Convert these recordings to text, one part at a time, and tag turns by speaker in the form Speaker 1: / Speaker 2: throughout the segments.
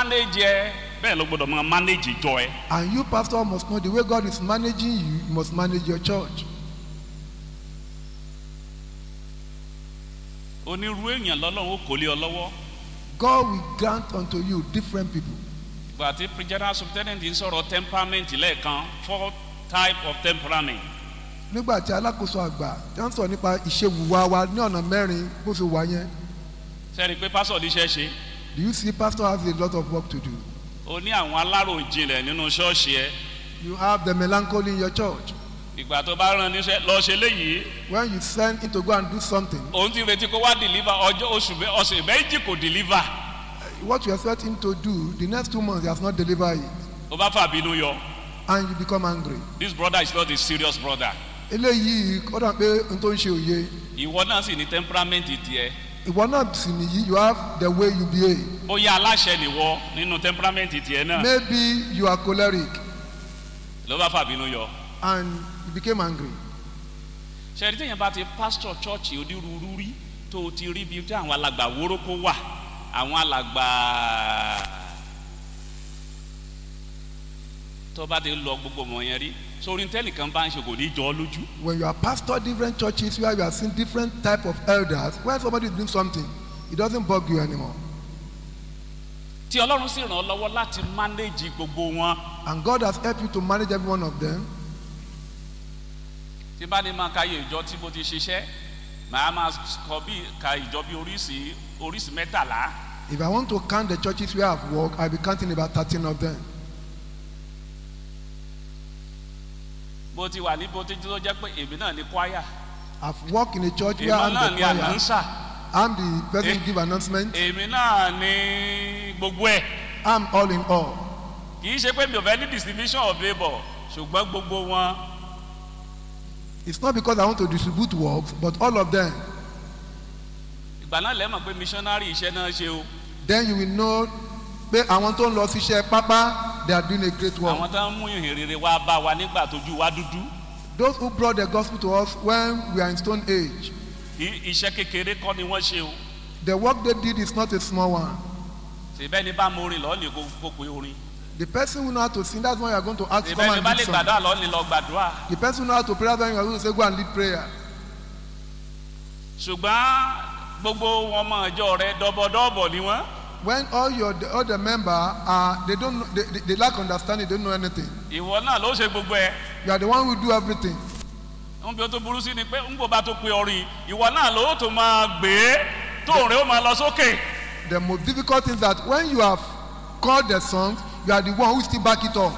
Speaker 1: manage ẹ bẹ́ẹ̀ ló gbọ́dọ̀ máa manage ìjọ ẹ.
Speaker 2: And you, pastor, must know the way God is managing you, you must manage your church.
Speaker 1: Onírú èèyàn lọ́lọ́run ó kó lé ọ lọ́wọ́.
Speaker 2: God will grant unto you different people.
Speaker 1: Ìgbà tí general superintendent ń sọ̀rọ̀ temperament lẹ́ẹ̀kan, 4 type of temperament.
Speaker 2: Nígbà tí alákòóso àgbà tí wọ́n sọ nípa ìṣèwùwà wa ní ọ̀nà mẹ́rin bó ṣe wà yẹn.
Speaker 1: Sẹ́ni pé pásọ̀ níṣẹ́ ṣe.
Speaker 2: Do you see pastor has a lot of work to do?
Speaker 1: O ní àwọn aláròjinlẹ̀ nínú ṣọ́ọ̀ṣì ẹ.
Speaker 2: You have the melancholy in your church.
Speaker 1: Ìgbà tó bá rán níṣẹ́ lọ ṣe léyìí.
Speaker 2: When you send him to go and do something.
Speaker 1: Òun ti retí kó wá deliver ọ̀sẹ̀ méjì kò deliver.
Speaker 2: What you expect him to do, the next 2 months he has not delivered it.
Speaker 1: Ó bá fà bínú yọ.
Speaker 2: And you become angry.
Speaker 1: This brother is not a serious brother.
Speaker 2: Eléyìí ó dà pé n tó ń ṣe òye.
Speaker 1: Ìwọ náà sì ní temperament tiẹ̀.
Speaker 2: Ìwọ náà sì nìyí, you have the way you behave.
Speaker 1: Bóyá aláṣẹ nìwọ nínú temperament tiẹ̀ náà.
Speaker 2: Maybe you are choleric.
Speaker 1: Ló bá fà bínú yọ.
Speaker 2: And you became angry.
Speaker 1: Ṣé ẹni téèyàn bá ti pastor church onírúurú rí tó o ti rí bí tí àwọn alàgbà wórókó wà, àwọn alàgbà tó bá ti lọ gbogbo ọmọ yẹn rí, sórí tẹ́nìkan bá ń ṣe kò ní jọ ọ́ lójú.
Speaker 2: When you are pastor different churches where you are seeing different type of elders, when somebody is doing something, it doesn't bug you anymore.
Speaker 1: Tí Ọlọ́run sì ràn ọ́ lọ́wọ́ láti manage gbogbo wọn.
Speaker 2: And God has helped you to manage every one of them.
Speaker 1: Tí bá ní máa ka iye ìjọ tí mo ti ṣiṣẹ́, màá máa kọ bí ka ìjọ bí oríṣi 13.
Speaker 2: If I want to count the churches where I've worked, I'll be counting about 13 of them.
Speaker 1: Bó ti wà ní bó ti tó jẹ́ pé èmi náà ní choir.
Speaker 2: I've worked in a church where
Speaker 1: Èmi
Speaker 2: I'm
Speaker 1: náà
Speaker 2: the
Speaker 1: ní
Speaker 2: choir.
Speaker 1: announcer.
Speaker 2: I'm the person who give announcement.
Speaker 1: Èmi náà ní gbogbo ẹ̀.
Speaker 2: I'm all in all.
Speaker 1: Kì í ṣe pé mi ò fẹ́ ní distribution of labour, ṣùgbọ́n gbogbo wọn.
Speaker 2: It's not because I want to distribute works, but all of them.
Speaker 1: Ìgbà náà lẹ́mọ̀ pé missionary iṣẹ́ náà ṣe o.
Speaker 2: Then you will know pé àwọn tó ń lọ síṣẹ́ pápá, they are doing a great work.
Speaker 1: Àwọn tó ń mú ìhìn rere wá bá wa nígbà tójú wa dúdú.
Speaker 2: Those who brought the gospel to us when we are in stone age.
Speaker 1: Iṣẹ́ kékeré kọ́ ni wọ́n ṣe o.
Speaker 2: The work they did is not a small one.
Speaker 1: Ṣèbẹ́ ni bá mo orin lọ́ọ́ ní kó pe orin.
Speaker 2: The person who know how to sing, that's why you are going to ask to come
Speaker 1: Ṣèbẹ́ ni
Speaker 2: and
Speaker 1: bá
Speaker 2: lead
Speaker 1: lè
Speaker 2: song.
Speaker 1: gbàdúrà lọ́ọ́ ní lọ gbàdúrà.
Speaker 2: The person who know how to pray, that's why you are going to say go and lead prayer.
Speaker 1: Ṣùgbọ́n gbogbo ọmọ ìjọ rẹ dọ́bọ̀dọ́bọ̀ ni wọ́n.
Speaker 2: When all the member are, they don't know, they lack understanding, they don't know anything.
Speaker 1: Ìwọ náà ló ṣe gbogbo ẹ̀.
Speaker 2: You are the one who do everything.
Speaker 1: Ohun bí ó tó burú sí ni pé ń bò bá tó pe orin, ìwọ náà ló tó máa gbé tó rẹ̀ ó máa lọ sókè.
Speaker 2: The most difficult thing is that when you have called the songs, you are the one who still back it up.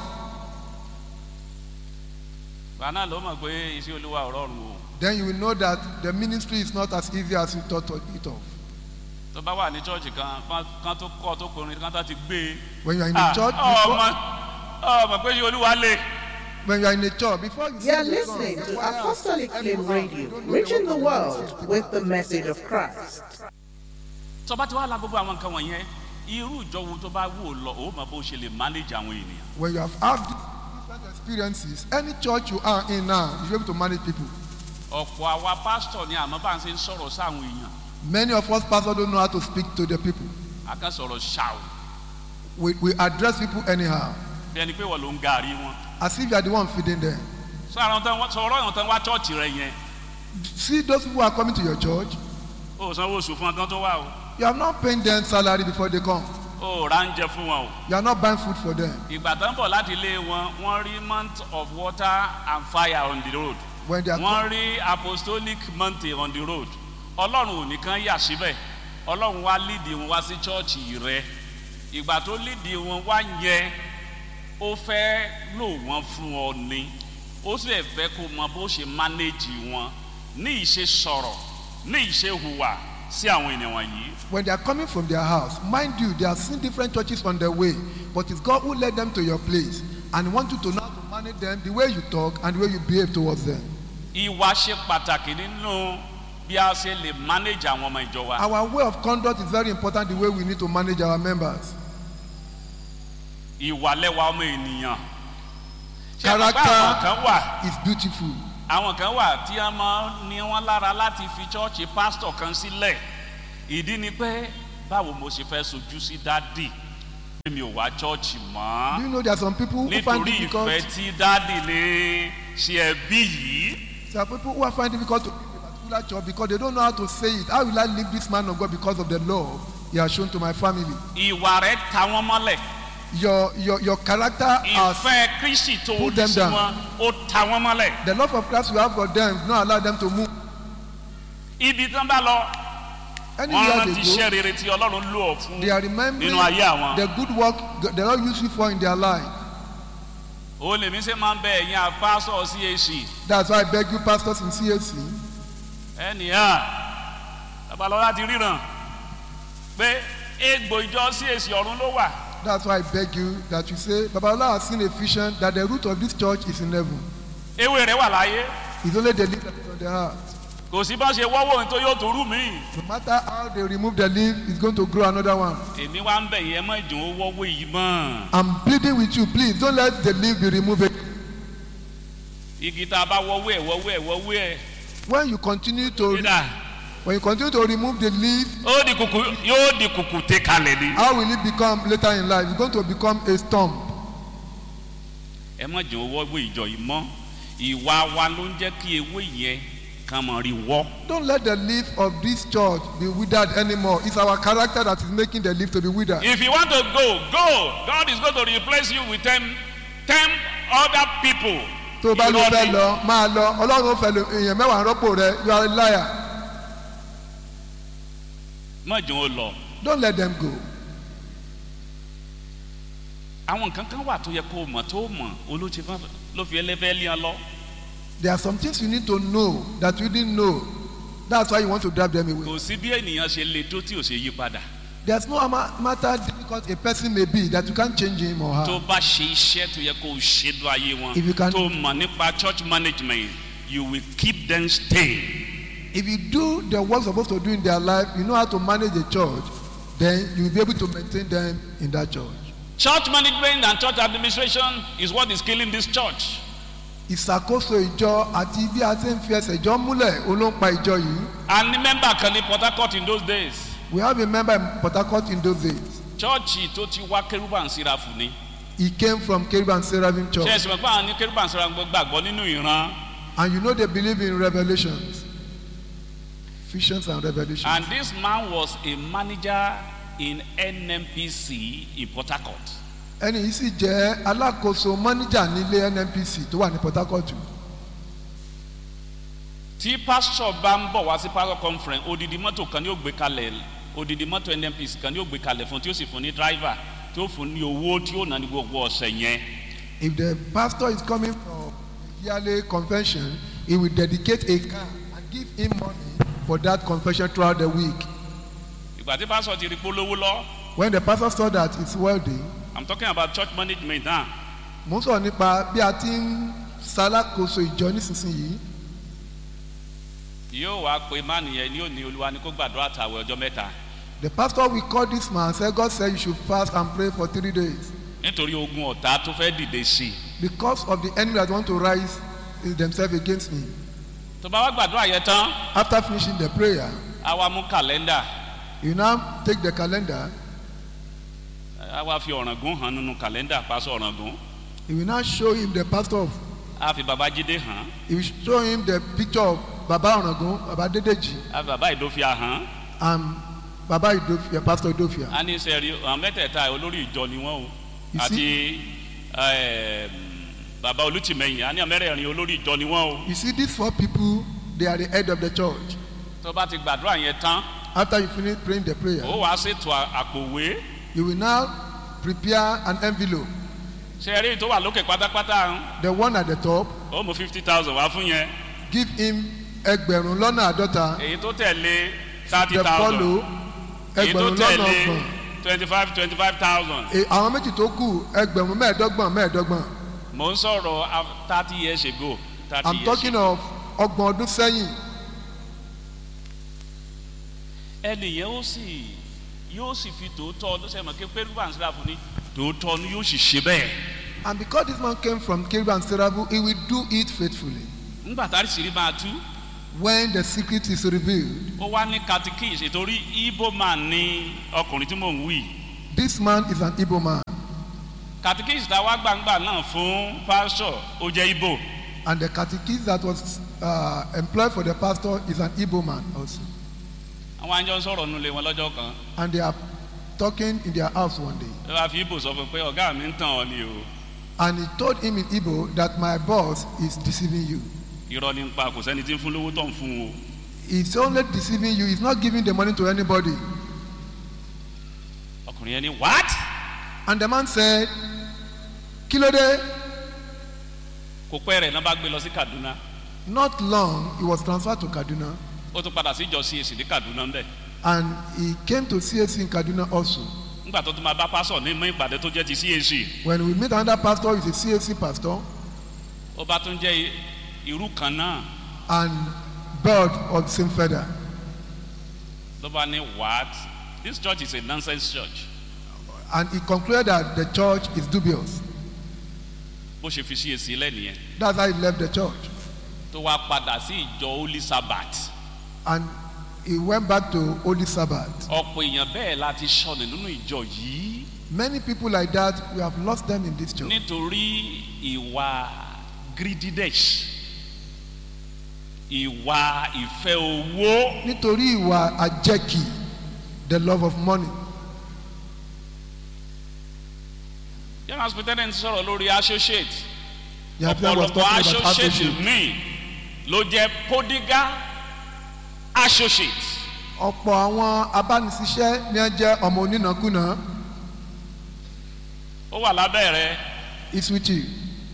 Speaker 1: Bàánà ló mọ̀ pé iṣẹ́ Olúwa ò rọrùn o.
Speaker 2: Then you will know that the ministry is not as easy as you thought it of.
Speaker 1: Tó bá wà ní church kan tó kọ́ tó kọrin kan tó ti gbé.
Speaker 2: When you are in a church,
Speaker 1: Mọ̀ pé iṣẹ́ Olúwa le.
Speaker 2: When you are in a church, before you
Speaker 3: are listening to Apostolic Flame Radio, reaching the world with the message of Christ.
Speaker 1: Tó bá ti wá la gbogbo àwọn nǹkan wọ̀nyẹn, irú ìjọ wo tó bá wò lọ, ó mọ̀ bó ṣe lè manage àwọn ènìyàn.
Speaker 2: When you have had different experiences, any church you are in now, you should be able to manage people.
Speaker 1: Ọ̀pọ̀ àwa pastor ni àmọ́ bá ń ṣe ń sọ̀rọ̀ sáwọn èèyàn.
Speaker 2: Many of us pastors don't know how to speak to the people.
Speaker 1: A kàn sọ̀rọ̀ ṣáò.
Speaker 2: We address people anyhow.
Speaker 1: Bí ẹni pé wọ́n ló ń gàrí wọn.
Speaker 2: As if you are the one feeding them.
Speaker 1: Sọ̀rọ̀ àwọn tán wá church rẹ yẹn.
Speaker 2: See those people who are coming to your church.
Speaker 1: O sanwó oṣù fún ọkàn tó wà o.
Speaker 2: You are not paying them salary before they come.
Speaker 1: O ra ń jẹ fún wọn o.
Speaker 2: You are not buying food for them.
Speaker 1: Ìgbà tó ń bọ̀ láti ilé wọn, wọ́n rí month of water and fire on the road.
Speaker 2: When they are
Speaker 1: Wọ́n rí apostolic month on the road. Ọlọ́run ò nìkan yà síbẹ̀. Ọlọ́run wá lead wọn wá sí church rẹ. Ìgbà tó lead wọn wá yẹn, ó fẹ́ lò wọ́n fún ọ ni. Ó sì fẹ́ kó mọ bó ṣe manage wọn ní ìṣe sọ̀rọ̀, ní ìṣe hùwà sí àwọn ènìyàn wọ̀nyí.
Speaker 2: When they are coming from their house, mind you, they are seeing different churches on their way, but it's God who led them to your place and want you to know how to manage them, the way you talk and the way you behave towards them.
Speaker 1: Ìwà ṣe pàtàkì nínú bí a ṣe lè manage àwọn ọmọ ìjọ wa.
Speaker 2: Our way of conduct is very important, the way we need to manage our members.
Speaker 1: Ìwà lẹ́wà ọmọ ènìyàn.
Speaker 2: Character is beautiful.
Speaker 1: Àwọn kan wà tí a máa ní wọn lára láti fi chọ́ọ̀chì pásítọ̀ kan sílẹ̀. Ìdí ni pé báwo mo ṣe fẹ́ sojú sí dádì. mi ò wá chọ́ọ̀chì
Speaker 2: Do
Speaker 1: mọ́
Speaker 2: you know there are some people who find
Speaker 1: nítorí
Speaker 2: difficult?
Speaker 1: ìfẹ́ tí dáàdì lè ṣe ẹbí yìí.
Speaker 2: There are people who find difficult to leave a particular church because they don't know how to say it. How will I leave this man of God because of the love he has shown to my family?
Speaker 1: Ìwà rẹ̀ ta wọ́n mọ́lẹ̀.
Speaker 2: Your character has
Speaker 1: Ìfẹ́ Kristi tó
Speaker 2: put
Speaker 1: ní
Speaker 2: them
Speaker 1: sí
Speaker 2: down.
Speaker 1: wọn ó ta wọ́n mọ́lẹ̀.
Speaker 2: the love of Christ you have for them do not allow them to move.
Speaker 1: Ibi tí wọ́n bá lọ wọ́n
Speaker 2: Anywhere
Speaker 1: rántí
Speaker 2: they
Speaker 1: iṣẹ́
Speaker 2: go,
Speaker 1: rere tí Ọlọ́run lò ọ́ fún
Speaker 2: they are remembering
Speaker 1: nínú ayé àwọn.
Speaker 2: the good work the Lord used you for in their life.
Speaker 1: Ó lè mí ṣe máa ń bẹ ẹ̀yin àpásọ̀ CAC.
Speaker 2: That's why I beg you pastors in CAC.
Speaker 1: Ẹnìyàn Babalọ́lá ti ríran pé egbò ìjọ CAC ọ̀run ló wà.
Speaker 2: That's why I beg you that you say Babalola has seen a vision that the root of this church is in heaven.
Speaker 1: Ewé rẹ̀ wà láyé.
Speaker 2: It's only the leaf that is on the heart.
Speaker 1: Kò sí bá ṣe wọ́wọ́ ní tó yóò tó rú mi.
Speaker 2: No matter how they remove the leaf, it's going to grow another one.
Speaker 1: Èmi wá ń bẹ̀ yẹn mọ́ ìdùn ó wọ́wọ́ yìí mọ́.
Speaker 2: I'm pleading with you, please don't let the leaf be removed.
Speaker 1: Igi tá a bá wọ́wọ́ ẹ̀.
Speaker 2: When you continue to
Speaker 1: Dídà
Speaker 2: remove the leaf,
Speaker 1: yóò di kùkù tẹ kalẹ̀ ni.
Speaker 2: how will it become later in life? It's going to become a stump.
Speaker 1: Ẹ má jẹ́ owó ìjọ yìí mọ́. Ìwà wa ló ń jẹ́ kí ewé yẹn kàn mọ̀ rí wọ́.
Speaker 2: Don't let the leaf of this church be withered anymore. It's our character that is making the leaf to be withered.
Speaker 1: If you want to go. God is going to replace you with 10 other people.
Speaker 2: Tó o bá ló fẹ́ lọ máa lọ Ọlọ́run ó fẹ́ lo èèyàn mẹ́wàá rọ́pò rẹ. You are a liar.
Speaker 1: Má jẹ́ ó lọ.
Speaker 2: Don't let them go.
Speaker 1: Àwọn nǹkan kan wà tó yẹ kó o mọ̀ tó o mọ̀ olóṣèlú ló fi ẹlẹ́fẹ́ lé ọ lọ.
Speaker 2: There are some things you need to know that you didn't know. That's why you want to drive them away.
Speaker 1: Kò sí bí ènìyàn ṣe le tó tí ò ṣe yí padà.
Speaker 2: There's no matter difficult a person may be that you can't change him or her.
Speaker 1: Tó bá ṣe iṣẹ́ tó yẹ kó o ṣe lọ ayé wọn.
Speaker 2: If you can-
Speaker 1: Tó mọ̀ nípa church management, you will keep them staying.
Speaker 2: If you do the work you're supposed to do in their life, you know how to manage a church, then you will be able to maintain them in that church.
Speaker 1: Church management and church administration is what is killing this church.
Speaker 2: Ìṣàkóso ìjọ àti bí a ti ń fi ẹsẹ̀ jọ múlẹ̀ olóńpa ìjọ yìí.
Speaker 1: A ní mẹ́mbà kan ní Port Harcourt in those days.
Speaker 2: We have a member in Port Harcourt in those days.
Speaker 1: Chọ́ọ̀chì tó ti wá Kérúbù and Séráfù ni.
Speaker 2: He came from Cherub and Seraphim
Speaker 1: Ṣé
Speaker 2: Church.
Speaker 1: ẹ̀sìn mọ̀ pé àwọn ní Kérúbù and Séráfù gbàgbọ́ nínú ìran.
Speaker 2: And you know they believe in revelations. Visions and revelations.
Speaker 1: And this man was a manager in NNPC in Port Harcourt.
Speaker 2: Ẹni yìí sì jẹ́ alákòóso mọ́níjà nílé NNPC tó wà ní Port Harcourt.
Speaker 1: Tí pásítọ̀ bá ń bọ̀ wá sí pastor conference, odidi mọ́tò kan ní ó gbé kalẹ̀, odidi mọ́tò NNPC kan ní ó gbé kalẹ̀ fún tí ó sì fún ní driver tí ó fún ní owó tí ó ná ní gbogbo ọ̀sẹ̀ yẹn.
Speaker 2: If the pastor is coming from a yearly convention, he will dedicate a car and give him money for that convention throughout the week.
Speaker 1: Ìgbà tí pásítọ̀ ti rí polówó lọ,
Speaker 2: When the pastor saw that it's wealthy,
Speaker 1: I'm talking about church management now.
Speaker 2: mo ń sọ̀rọ̀ nípa bí a ti ń ṣalákòóso ìjọ nísinsìnyí.
Speaker 1: Yóò wá pé máàní yẹn ní òní Olúwa ni kó gbàdúrà àtàwẹ̀ ọjọ́ mẹ́ta.
Speaker 2: The pastor will call this man and say, God said you should fast and pray for 3 days.
Speaker 1: Nítorí ogun ọ̀tá tó fẹ́ dìde sí i.
Speaker 2: Because of the enemy that want to rise themselves against him.
Speaker 1: Tó bá wá gbàdúrà yẹn tán,
Speaker 2: After finishing the prayer,
Speaker 1: á wá mú kàlẹ́ndà,
Speaker 2: you now take the calendar.
Speaker 1: á wá fi ọ̀ràngún hàn nínú kàlẹ́ndà pásọ̀ ọ̀ràngún.
Speaker 2: He will now show him the pastor of.
Speaker 1: Á fi Babájídé hàn,
Speaker 2: He will show him the picture of Baba Onagun, Baba Dedeji,
Speaker 1: á fi Bàbá Ìdófíà hàn.
Speaker 2: and Baba Idofia, Pastor Idofia.
Speaker 1: Á ní sẹ́rí àwọn mẹ́tẹ̀ẹ̀ta olórí ìjọ ni wọ́n o.
Speaker 2: You
Speaker 1: Àti Bàbá Olútìmẹ̀yìn, á ní àmẹ́rẹ̀ẹ̀rin olórí ìjọ ni wọ́n o.
Speaker 2: You see, these 4 people, they are the head of the church.
Speaker 1: Tó bá ti gbàdúrà yẹn tán,
Speaker 2: After you finish praying the prayer,
Speaker 1: ó wàá ṣètò àpòwé.
Speaker 2: you will now prepare an envelope.
Speaker 1: Sẹ́rí tó wà lókè pátápátá,
Speaker 2: The one at the top,
Speaker 1: ó mú 50,000 wá fún yẹn.
Speaker 2: give him ẹgbẹ̀rún lọ́nà àádọ́ta.
Speaker 1: Èyí tó tẹ̀lé
Speaker 2: The
Speaker 1: 30,000.
Speaker 2: follow
Speaker 1: Èyí tó
Speaker 2: ẹgbẹ̀rún lọ́nà
Speaker 1: tẹ̀lé
Speaker 2: ọgbọ̀n.
Speaker 1: 25,000.
Speaker 2: Àwọn méjì tó kù ẹgbẹ̀rún mẹ́ẹ̀ẹ́dọ́gbọ̀n.
Speaker 1: Mo ń sọ̀rọ̀ 30 years ago. 30
Speaker 2: I'm
Speaker 1: years
Speaker 2: talking
Speaker 1: ago.
Speaker 2: of ọgbọ̀n ọdún sẹ́yìn.
Speaker 1: Ẹnìyẹn yóò sì fi tòótọ́ ọdún sẹ́yìn mọ̀ kí Kérúbù and Séráfù ní tòótọ́ ni yóò sì ṣe bẹ́ẹ̀.
Speaker 2: And because this man came from Cherub and Seraphim, he will do it faithfully.
Speaker 1: Nígbà tá a sì rí máa tú,
Speaker 2: When the secret is revealed,
Speaker 1: ó wá ní katikis ìtorí Igbo man ní ọkùnrin tí mò ń wí.
Speaker 2: This man is an Igbo man,
Speaker 1: katikisi tá a wá gbangba náà fún pásítọ̀ ó jẹ́ Igbo.
Speaker 2: and the catechist that was employed for the pastor is an Igbo man also.
Speaker 1: àwọn àjọ sọ̀rọ̀ nulẹ̀ wọn lọ́jọ́ kan.
Speaker 2: And they are talking in their house one day.
Speaker 1: ẹ wá fi Igbo sọ fún pé ọ̀gá mi ń tàn ọ́ ni o.
Speaker 2: And he told him in Igbo that my boss is deceiving you.
Speaker 1: irọ́ ní pa kò sẹ́ni tí ń fún lówó tó ń fún o.
Speaker 2: He's only deceiving you. He's not giving the money to anybody.
Speaker 1: ọkùnrin yẹn ní what?
Speaker 2: And the man said, Kílódé?
Speaker 1: kò pẹ́ rẹ̀ náà bá gbé lọ sí Kaduna.
Speaker 2: Not long, he was transferred to Kaduna.
Speaker 1: ó tún padà sí ìjọ CAC ní Kaduna ńbẹ̀.
Speaker 2: And he came to CAC in Kaduna also.
Speaker 1: nígbà tó tún máa bá pásọ̀ ní mọ́ ìpàdé tó jẹ́ ti CAC.
Speaker 2: When we meet another pastor, he's a CAC pastor,
Speaker 1: ó bá tún jẹ́ irú kan náà.
Speaker 2: and bird of the same feather.
Speaker 1: ló bá ní what? This church is a nonsense church.
Speaker 2: And he concluded that the church is dubious.
Speaker 1: bó ṣe fi CAC lẹ́nìyẹn.
Speaker 2: That's how he left the church.
Speaker 1: tó wá padà sí ìjọ Holy Sabbath.
Speaker 2: And he went back to Holy Sabbath.
Speaker 1: ọ̀pọ̀ èèyàn bẹ́ẹ̀ láti sọnù nínú ìjọ yìí.
Speaker 2: Many people like that, we have lost them in this church.
Speaker 1: nítorí ìwà greediness, ìwà ìfẹ́ owó.
Speaker 2: Nítorí ìwà àjẹkì, the love of money.
Speaker 1: General Superintendent sọ̀rọ̀ lórí associate.
Speaker 2: The Apostle was
Speaker 1: ọ̀pọ̀lọpọ̀
Speaker 2: talking about
Speaker 1: associate
Speaker 2: associate.
Speaker 1: míì ló jẹ́ prodigal associate.
Speaker 2: Ọ̀pọ̀ àwọn abániṣiṣẹ́ ni wọ́n jẹ́ ọmọ onínàkúnà.
Speaker 1: ó wà lábẹ́ rẹ̀.
Speaker 2: It's with you.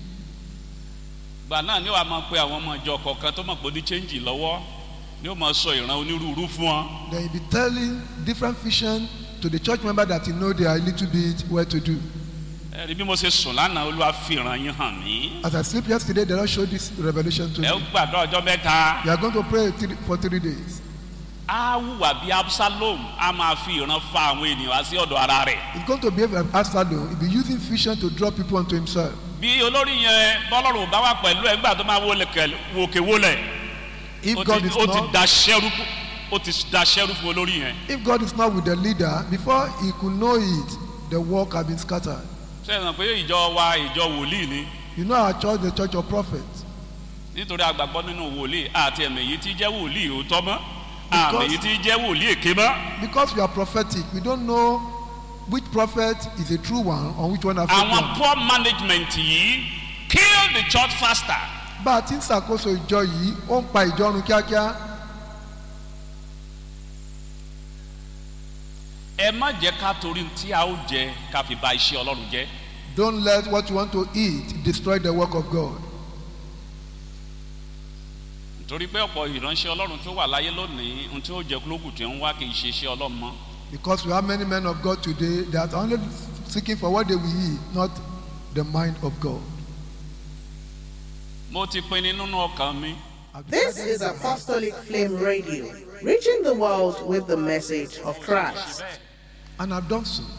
Speaker 1: gbà náà ni wàá máa pe àwọn ọmọ ìjọ kọ̀ọ̀kan tó mọ̀ pé ó ní change lọ́wọ́ ni ó máa sọ ìran onírúurú fún wọn.
Speaker 2: Then you be telling different vision to the church member that you know they are a little bit well to do.
Speaker 1: ẹ̀rí bí mo ṣe sùn lánàá Olúwa fi ìran yín hàn mí.
Speaker 2: As I sleep yesterday, the Lord showed this revelation to
Speaker 1: ẹ
Speaker 2: me.
Speaker 1: gbàdúrà ọjọ́ mẹ́ta.
Speaker 2: You are going to pray for 3 days.
Speaker 1: á hùwà bí Absalom á máa fi ìran fa àwọn ènìyàn wá sí ọ̀dọ̀ ara rẹ̀.
Speaker 2: He's going to behave like Absalom. He'll be using vision to draw people unto himself.
Speaker 1: bí olórí yẹn bọ́lọ́run bá wà pẹ̀lú ẹ̀ nígbà tó máa wòkè wólẹ̀.
Speaker 2: If God is
Speaker 1: ó ti
Speaker 2: not,
Speaker 1: daṣẹ́rú fún olórí yẹn.
Speaker 2: if God is not with the leader, before he could know it, the work had been scattered.
Speaker 1: ṣé ẹ mọ̀ pé ìjọ wa ìjọ wòlíì ni.
Speaker 2: You know our church, the church of prophets.
Speaker 1: nítorí àgbàgbọ́ nínú wòlíì àti ẹ̀mẹ̀ yìí tí jẹ́ wòlíì òótọ́ mọ́
Speaker 2: Because-
Speaker 1: àmì yìí tí jẹ́ wòlíì èké mọ́.
Speaker 2: Because we are prophetic, we don't know which prophet is a true one or which one is a fake
Speaker 1: àwọn
Speaker 2: one.
Speaker 1: poor management yìí kill the church faster.
Speaker 2: Bá a ti ń ṣàkóso ìjọ yìí, ó ń pa ìjọ run kíákíá.
Speaker 1: ẹ má jẹ́ ká torí tí a ó jẹ ká fi bà iṣẹ́ Ọlọ́run jẹ́.
Speaker 2: Don't let what you want to eat destroy the work of God.
Speaker 1: nítorí pé ọ̀pọ̀ ìránṣẹ́ Ọlọ́run tó wà láyé lónìí ohun tí ó jẹ kúlókù tí ń wá kì í ṣe iṣẹ́ Ọlọ́run mọ́.
Speaker 2: Because we have many men of God today that are only seeking for what they will eat, not the mind of God.
Speaker 1: mo ti pinnu nínú ọkàn mi.
Speaker 3: This is Apostolic Flame Radio, reaching the world with the message of Christ.
Speaker 2: And I've done so.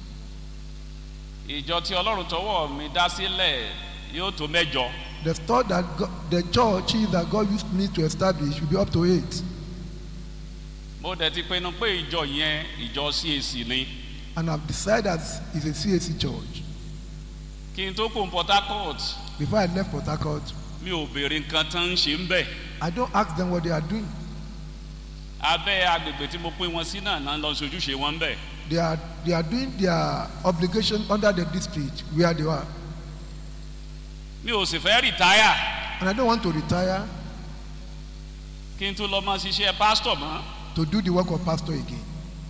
Speaker 1: ìjọ tí Ọlọ́run tọwọ́ mi dá sílẹ̀ yóò tó 8.
Speaker 2: The thought that the church that God used me to establish will be up to 8.
Speaker 1: mo dẹ̀ ti pinnu pé ìjọ yẹn ìjọ CAC ni.
Speaker 2: And I've decided that it's a CAC church.
Speaker 1: kí n tó kó Port Harcourt
Speaker 2: Before I left Port Harcourt,
Speaker 1: mi ò béèrè nǹkan tán ń ṣe ń bẹ̀.
Speaker 2: I don't ask them what they are doing.
Speaker 1: abẹ́ agbègbè tí mo pín wọn sí náà náà lọ sojúṣe wọn ń bẹ̀.
Speaker 2: They are doing their obligation under the district where they are.
Speaker 1: mi ò sì fẹ́ rìtáyà
Speaker 2: And I don't want to retire
Speaker 1: kí n tó lọ máa ṣiṣẹ́ pásítọ̀ mọ́.
Speaker 2: to do the work of pastor again.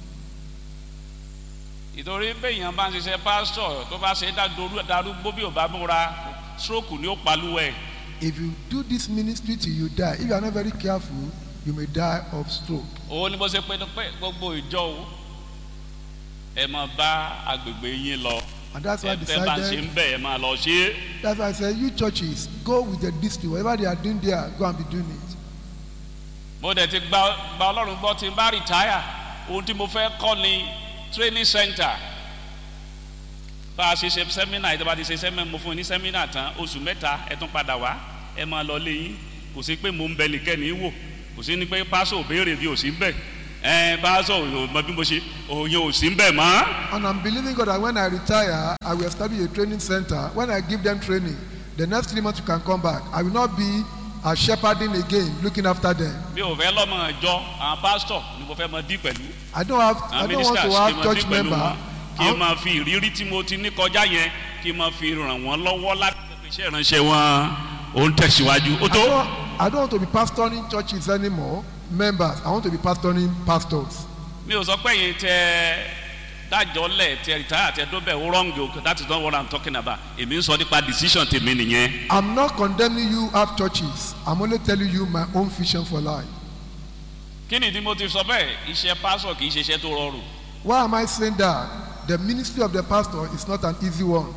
Speaker 1: ìtorí béèyàn bá ń ṣiṣẹ́ pásítọ̀ tó bá ṣe darúgbó bí ò bá múra stroke ni ó palúwẹ̀.
Speaker 2: If you do this ministry till you die, if you are not very careful, you may die of stroke.
Speaker 1: òun ni mo ṣe pinnu pé gbogbo ìjọ o ẹ máa bá agbègbè yín lọ.
Speaker 2: And that's why I
Speaker 1: ẹ fẹ́ bá ń ṣe
Speaker 2: decided,
Speaker 1: ń bẹ̀ ẹ máa lọ ṣe é.
Speaker 2: that's why I said, you churches, go with the district. Whatever they are doing there, go and be doing it.
Speaker 1: mo dẹ̀ ti gba Ọlọ́run gbọ́ tí n bá rìtáyà ohun tí mo fẹ́ kọ́ ni training center. bá a ṣe sẹ́mínà ìjọba ti ṣe sẹ́mínà mo fún yín ní sẹ́mínà tán oṣù 3 ẹ tún padà wá ẹ máa lọ lé yín kò sí pé mo ń bẹ nìkẹ́ni wò kò sí ní pé pásò béèrè bí ò sí bẹ́ẹ̀ pásọ mọ bí mo ṣe òyìn ò sí ń bẹ̀ mọ́.
Speaker 2: And I'm believing God that when I retire, I will establish a training center. When I give them training, the next 3 months you can come back. I will not be shepherding again, looking after them.
Speaker 1: mi ò fẹ́ lọ́mọ ìjọ àwọn pásítọ̀ ni mo fẹ́ mọ dí pẹ̀lú.
Speaker 2: I don't want to have church member.
Speaker 1: kí n máa fi ìrírí tí mo ti ní kọjá yẹn kí n máa fi ràn wọ́n lọ́wọ́ láti ṣe ìránṣẹ́ wọn ó ń tẹ̀síwájú. ó tó.
Speaker 2: I don't want to be pastoring churches anymore, members. I want to be pastoring pastors.
Speaker 1: mi ò sọ pé yín tẹ dájọ́lẹ̀ tẹ rìtáyà tẹ dóbẹ̀ ó wrong o, that is not what I'm talking about. èmi ń sọ nípa decision tèmi nìyẹn.
Speaker 2: I'm not condemning you have churches. I'm only telling you my own vision for life.
Speaker 1: kí ni ìdí mo ti sọ bẹ́ẹ̀ iṣẹ́ pásọ̀ kì í ṣe iṣẹ́ tó rọrùn.
Speaker 2: Why am I saying that? The ministry of the pastor is not an easy one.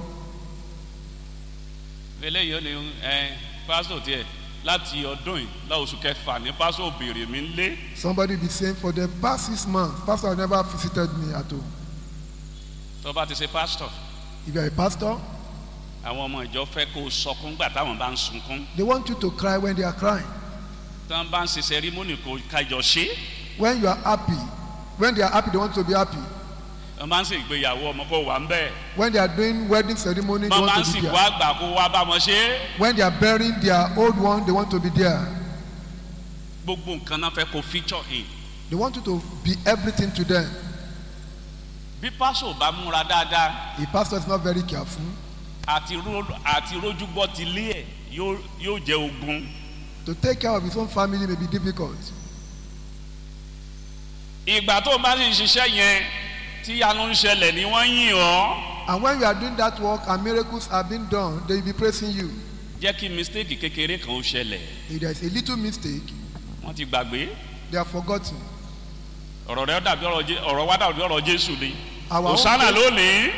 Speaker 1: eléyìí ó ní pásọ̀ tiẹ̀ láti ọdún yìí láoṣù kẹfà ní pásọ̀ òbèrè mi ń lé.
Speaker 2: Somebody be saying for the past 6 months, pastor has never visited me at all.
Speaker 1: tó bá ti ṣe pásítọ̀.
Speaker 2: If you are a pastor,
Speaker 1: àwọn ọmọ ìjọ fẹ́ kó o sọkún gbà táwọn bá ń sunkún.
Speaker 2: they want you to cry when they are crying.
Speaker 1: tí wọ́n bá ń ṣe sẹ́rímónì kó kájọ ṣe.
Speaker 2: When you are happy, when they are happy, they want to be happy.
Speaker 1: wọ́n bá ń ṣe ìgbéyàwó ọmọ kó wà ń bẹ̀.
Speaker 2: When they are doing wedding ceremony, they
Speaker 1: wọ́n bá
Speaker 2: want
Speaker 1: ń
Speaker 2: to be
Speaker 1: sìnkú
Speaker 2: there.
Speaker 1: àgbà kó wá bá wọn ṣe.
Speaker 2: When they are burying their old one, they want to be there.
Speaker 1: gbogbo nǹkan náà fẹ́ kó feature in.
Speaker 2: They want you to be everything to them.
Speaker 1: bí pásọ̀ bá múra dáadáa.
Speaker 2: A pastor is not very careful.
Speaker 1: àti rójúgbọ́ ti lé ẹ̀ yóò jẹ́ ogun.
Speaker 2: To take care of his own family may be difficult.
Speaker 1: ìgbà tó bá sì ń ṣiṣẹ́ yẹn tí yanu ń ṣẹlẹ̀ ni wọ́n yìn ọ́.
Speaker 2: And when you are doing that work and miracles are being done, they will be praising you.
Speaker 1: jẹ́ kí mistake kékeré kan ó ṣẹlẹ̀.
Speaker 2: If there is a little mistake,
Speaker 1: wọ́n ti gbàgbé.
Speaker 2: they are forgotten.
Speaker 1: ọ̀rọ̀ rẹ̀ dàbí ọ̀rọ̀ wa dàbí ọ̀rọ̀ Jésù ni.
Speaker 2: Our
Speaker 1: Hosanna
Speaker 2: own
Speaker 1: lónìí.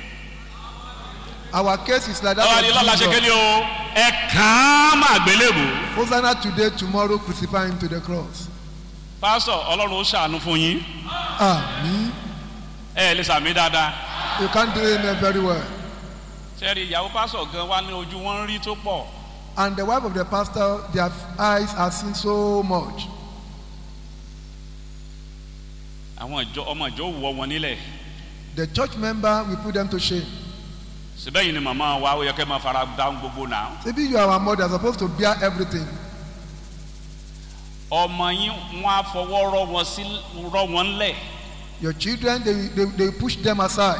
Speaker 2: Our case is like
Speaker 1: ọ̀rọ̀
Speaker 2: that
Speaker 1: àdìlọ́ la
Speaker 2: of
Speaker 1: ṣe
Speaker 2: Jesus.
Speaker 1: kéde o ẹ kàn án máa gbélébù.
Speaker 2: Hosanna today, tomorrow crucify him to the cross.
Speaker 1: pásítọ̀ Ọlọ́run ó ṣàánú fún yín.
Speaker 2: Amen.
Speaker 1: ẹ lè sàmì dáadáa.
Speaker 2: You can't do it very well.
Speaker 1: sẹ́ẹ̀rì ìyàwó pásítọ̀ gan wa ní ojú wọn rí tó pọ̀.
Speaker 2: And the wife of the pastor, their eyes are seen so much.
Speaker 1: àwọn ọmọ ìjọ wọ wọn nílẹ̀.
Speaker 2: The church member will put them to shame.
Speaker 1: síbẹ̀ yìí ni màmá wa ó yẹ kẹ́ máa fara dáhùn gbogbo náà.
Speaker 2: Maybe you are our mother, supposed to bear everything.
Speaker 1: ọmọ yín wọn á fọwọ́ rọ wọn lẹ̀.
Speaker 2: Your children, they push them aside.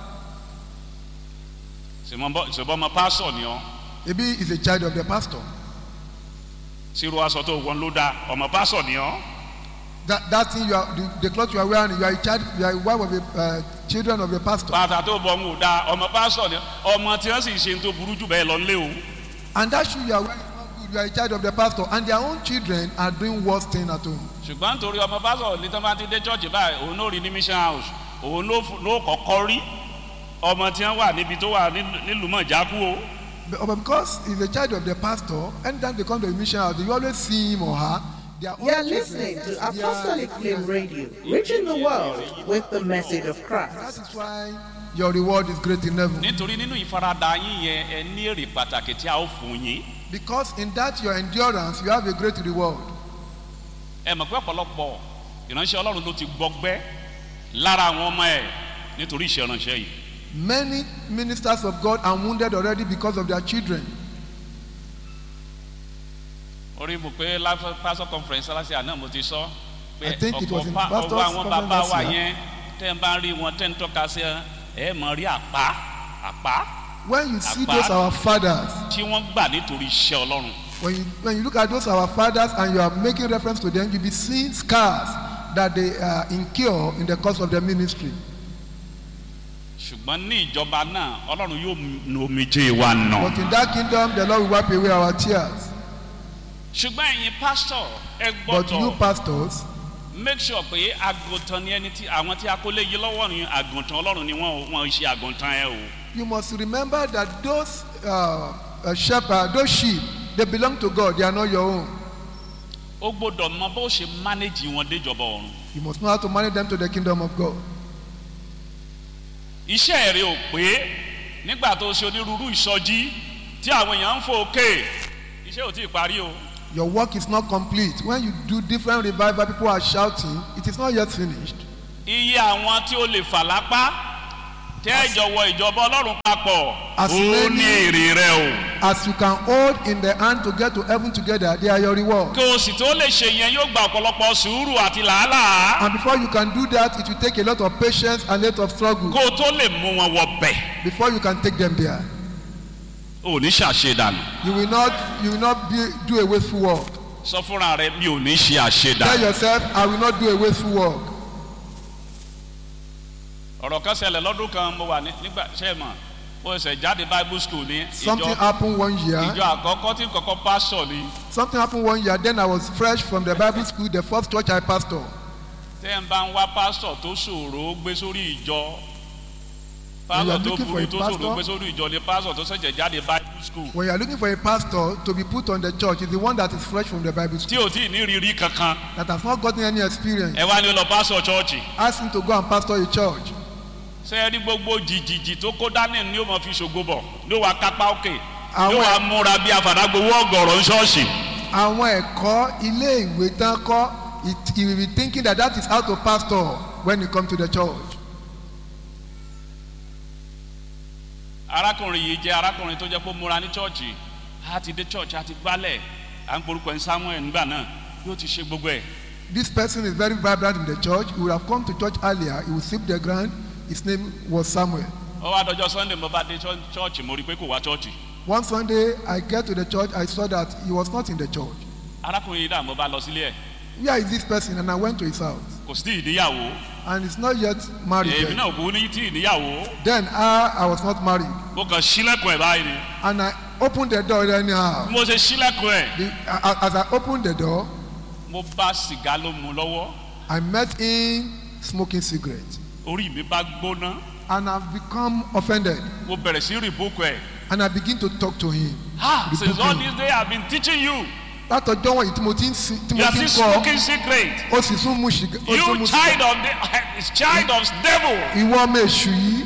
Speaker 1: ṣùgbọ́n ọmọ pásítọ̀ ni ọ́.
Speaker 2: Maybe he's a child of the pastor.
Speaker 1: sírú aṣọ tó wọn ló dá ọmọ pásítọ̀ ni ọ́.
Speaker 2: That thing you are, the cloth you are wearing, you are a child, you are a wife of the children of the pastor.
Speaker 1: bàtà tó bọ̀ ń wò dá ọmọ pásítọ̀ ni ọmọ tí wọ́n sì ṣe tó burú jù bẹ́ẹ̀ lọ nílé o.
Speaker 2: And that shoe you are wearing is not good. You are a child of the pastor, and their own children are doing worse thing at home.
Speaker 1: ṣùgbọ́n nítorí ọmọ pásítọ̀ ní tán bá ti dé church báyìí òun ló rí ní mission house òun ló kọ́kọ́ rí ọmọ tí wọ́n wà níbi tó wà nílùú mọ̀jákú o.
Speaker 2: But because he's a child of the pastor, anytime they come to the mission house, you always see him or her.
Speaker 3: You are listening to Apostolic Flame Radio, reaching the world with the message of Christ.
Speaker 2: That is why your reward is great in heaven.
Speaker 1: nítorí nínú ìfaradà yín yẹn ẹ ní èrè pàtàkì tí a ó fún yín.
Speaker 2: Because in that your endurance, you have a great reward.
Speaker 1: ẹ mọ̀ pé ọ̀pọ̀lọpọ̀ ìránṣẹ́ Ọlọ́run ló ti gbọgbẹ́ lára àwọn ọmọ ẹ̀ nítorí iṣẹ́ ìránṣẹ́ yìí.
Speaker 2: Many ministers of God are wounded already because of their children.
Speaker 1: orí mo pé pastor conference aláṣẹ àná mo ti sọ pé
Speaker 2: I think it was in
Speaker 1: ọ̀pọ̀
Speaker 2: pastor's
Speaker 1: àwọn bàbá
Speaker 2: conference
Speaker 1: wa
Speaker 2: last year.
Speaker 1: yẹn tẹ́ ń bá rí wọn tẹ́ ń tọ́ka sí ẹ mọ̀ rí àpá
Speaker 2: When you see
Speaker 1: Apart-
Speaker 2: those our fathers,
Speaker 1: tí wọ́n gbà nítorí iṣẹ́ Ọlọ́run.
Speaker 2: when you look at those our fathers and you are making reference to them, you'll be seeing scars that they incur in the course of their ministry.
Speaker 1: ṣùgbọ́n ní ìjọba náà Ọlọ́run yóò nu omijé wa nà.
Speaker 2: But in that kingdom, the Lord will wipe away our tears.
Speaker 1: ṣùgbọ́n ẹ̀yin pásítọ̀ ẹ
Speaker 2: But you
Speaker 1: gbọ́dọ̀
Speaker 2: pastors,
Speaker 1: make sure pé àgùntàn ni ẹni tí àwọn tí a kó lé yí lọ́wọ́ ni àgùntàn Ọlọ́run ni wọ́n ṣe àgùntàn ẹ o.
Speaker 2: you must remember that those shepherds, those sheep, they belong to God. They are not your own.
Speaker 1: ó gbọ́dọ̀ mọ bó ṣe manage wọn déjọba ọ̀run.
Speaker 2: You must know how to manage them to the kingdom of God.
Speaker 1: iṣẹ́ rẹ̀ ò pé nígbà tó ṣe onírúurú ìsọjí tí àwọn èèyàn ń fò òkè iṣẹ́ ò tí ì parí o.
Speaker 2: Your work is not complete. When you do different revival, people are shouting, it is not yet finished.
Speaker 1: Iye àwọn tí ó lè fà lápá tẹ́ ìjọwọ́ ìjọba Ọlọ́run papọ̀
Speaker 2: As
Speaker 1: ó
Speaker 2: many-
Speaker 1: ní èrè rẹ o.
Speaker 2: As you can hold in the hand to get to heaven together, they are your reward.
Speaker 1: Kí o sì tó lè ṣe yẹn yóò gba ọ̀pọ̀lọpọ̀ sùúrù àti làálàá.
Speaker 2: And before you can do that, it will take a lot of patience and a lot of struggle
Speaker 1: Kó o tó lè mú wọn wọ bẹ̀.
Speaker 2: before you can take them there.
Speaker 1: O ò ní ṣàṣedànù.
Speaker 2: You will not do a wasteful work.
Speaker 1: Sọ fúnra rẹ mi ò ní ṣe
Speaker 2: Tell
Speaker 1: àṣedànù.
Speaker 2: yourself, I will not do a wasteful work.
Speaker 1: Ọ̀rọ̀ kan ṣẹlẹ̀ lọ́dún kan mo wà nígbà ṣe é mọ̀ mo ṣẹ̀ jáde Bible school ní
Speaker 2: Something happened one year.
Speaker 1: ìjọ àkọ́kọ́ tí kọ́kọ́ pásọ̀ ni.
Speaker 2: Something happened one year. Then I was fresh from the Bible school, the first church I pastored.
Speaker 1: Tẹ́ ń bá ń wá pásọ̀ tó ṣòro ó gbé sórí ìjọ.
Speaker 2: When you are
Speaker 1: Pásọ̀ tó
Speaker 2: looking for
Speaker 1: burú
Speaker 2: a
Speaker 1: tó ṣòro ó gbé
Speaker 2: pastor,
Speaker 1: sórí ìjọ ni pásọ̀ tó ṣẹ̀ṣẹ̀ jáde Bible school.
Speaker 2: when you are looking for a pastor to be put on the church, is the one that is fresh from the Bible
Speaker 1: Tí
Speaker 2: school,
Speaker 1: ò tí ì ní rírí kankan.
Speaker 2: that has not gotten any experience.
Speaker 1: Ẹ wá ní lọ pásọ̀ chọ́ọ̀chì.
Speaker 2: Ask him to go and pastor a church.
Speaker 1: Ṣé ẹ rí gbogbo jìjìjì tó kó dání ni ó mọ̀ fi ṣògo bọ̀ ló wà kápá òkè ló wà múra bí afàdágbowó ọ̀gọ̀rọ̀ ṣọ́ọ̀ṣì.
Speaker 2: Àwọn ẹ̀kọ́ ilé ìwé tán kọ́, he will be thinking that is how to pastor when you come to the church.
Speaker 1: Arákùnrin yìí jẹ́ arákùnrin tó jẹ́ pé ó múra ní chọ́ọ̀chì á ti dé chọ́ọ̀chì á ti gbálẹ̀ à ń porúkọ ẹ̀ Samuel nígbà náà yóò ti ṣe gbogbo ẹ̀.
Speaker 2: This person is very vibrant in the church. He would have come to church earlier. He would sweep the ground. His name was Samuel.
Speaker 1: Ó wá dọjọ́ Sunday mo bá dé chọ́ọ̀chì mo rí pé kò wá chọ́ọ̀chì.
Speaker 2: One Sunday, I get to the church. I saw that he was not in the church.
Speaker 1: Arákùnrin yìí dà mo bá lọ sílé ẹ̀
Speaker 2: Where is this person? And I went to his house.
Speaker 1: kò sí ìníyàwó
Speaker 2: And he's not yet married
Speaker 1: èmi
Speaker 2: yet.
Speaker 1: náà kò ní tí ìníyàwó
Speaker 2: Then I was not married.
Speaker 1: mo kàn sílẹ̀kùn ẹ̀ báyìí ni.
Speaker 2: And I opened the door anyhow.
Speaker 1: Mo ṣe sílẹ̀kùn ẹ̀
Speaker 2: As I opened the door,
Speaker 1: mo bá sìgá ló mu lọ́wọ́
Speaker 2: I met him smoking cigarette.
Speaker 1: orí mi bá gbóná
Speaker 2: And I've become offended.
Speaker 1: mo bẹ̀rẹ̀ sí rìbókù ẹ̀.
Speaker 2: And I begin to talk to him.
Speaker 1: Since all this day I have been teaching you
Speaker 2: Látọjọ́ wọ̀nyí tí mo ti ń
Speaker 1: you are still
Speaker 2: kọ́,
Speaker 1: smoking secret.
Speaker 2: ó sì tún mú ṣìgá.
Speaker 1: You child of the child of devil.
Speaker 2: Ìwọ ọmọ èṣù yìí.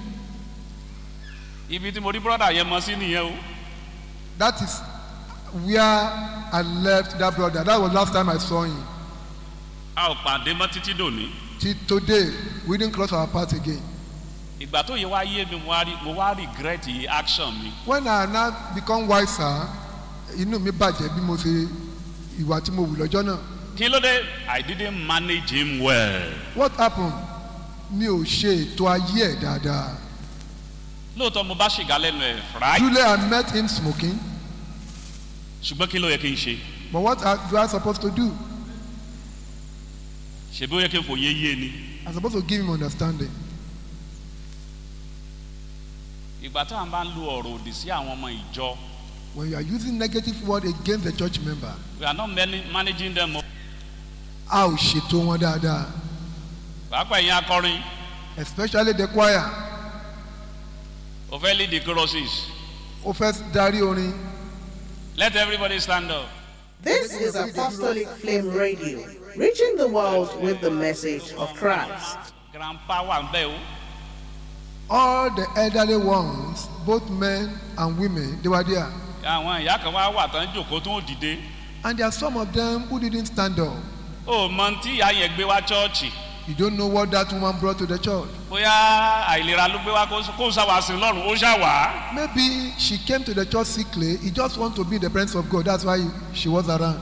Speaker 1: Ibi tí mo rí brother yẹn mọ sí nìyẹn o.
Speaker 2: That is where I left that brother. That was last time I saw him.
Speaker 1: A ò pàdé mọ́ títí dòní.
Speaker 2: Till today, we didn't cross our path again.
Speaker 1: Ìgbà tó yẹ wá yé mi mo wá regret action mi.
Speaker 2: When I now become wiser, inú mi bàjẹ́ bí mo ṣe ìwà tí mo wù lọ́jọ́ náà.
Speaker 1: Kí ló dé? I didn't manage him well.
Speaker 2: What happened? Mi ò ṣe ètò ayé ẹ̀ dáadáa.
Speaker 1: Lóòótọ́ mo bá ṣìgá lẹ́nu ẹ̀ right.
Speaker 2: Truly, I met him smoking.
Speaker 1: Ṣùgbọ́n kí ló yẹ kí n ṣe?
Speaker 2: But what do I supposed to do?
Speaker 1: Ṣèbí ó yẹ kí n fòye yé ni.
Speaker 2: I'm supposed to give him understanding.
Speaker 1: Ìgbà tá à ń bá ń lo ọ̀rọ̀ òdì sí àwọn ọmọ ìjọ.
Speaker 2: When you are using negative word against the church member,
Speaker 1: We are not managing them.
Speaker 2: a ò ṣètò wọn dáadáa.
Speaker 1: Pàápàá ẹ̀yin akọrin.
Speaker 2: Especially the choir.
Speaker 1: O fẹ́ lead the choruses.
Speaker 2: Ó fẹ́ darí orin.
Speaker 1: Let everybody stand up.
Speaker 3: This is Apostolic Flame Radio, reaching the world with the message of Christ.
Speaker 1: Grandpa wà ń bẹ̀ o.
Speaker 2: All the elderly ones, both men and women, they were there.
Speaker 1: Àwọn ìyá kan wá wà tán jòkó tó ń dìde.
Speaker 2: And there are some of them who didn't stand up.
Speaker 1: O mọ tí ìyá yẹn gbé wá chọ́ọ̀chì.
Speaker 2: You don't know what that woman brought to the church.
Speaker 1: Bóyá àìlera ló gbé wá kó sáwà sí lọ́rùn ó ṣàwà.
Speaker 2: Maybe she came to the church sickly. He just want to be in the presence of God. That's why she was around.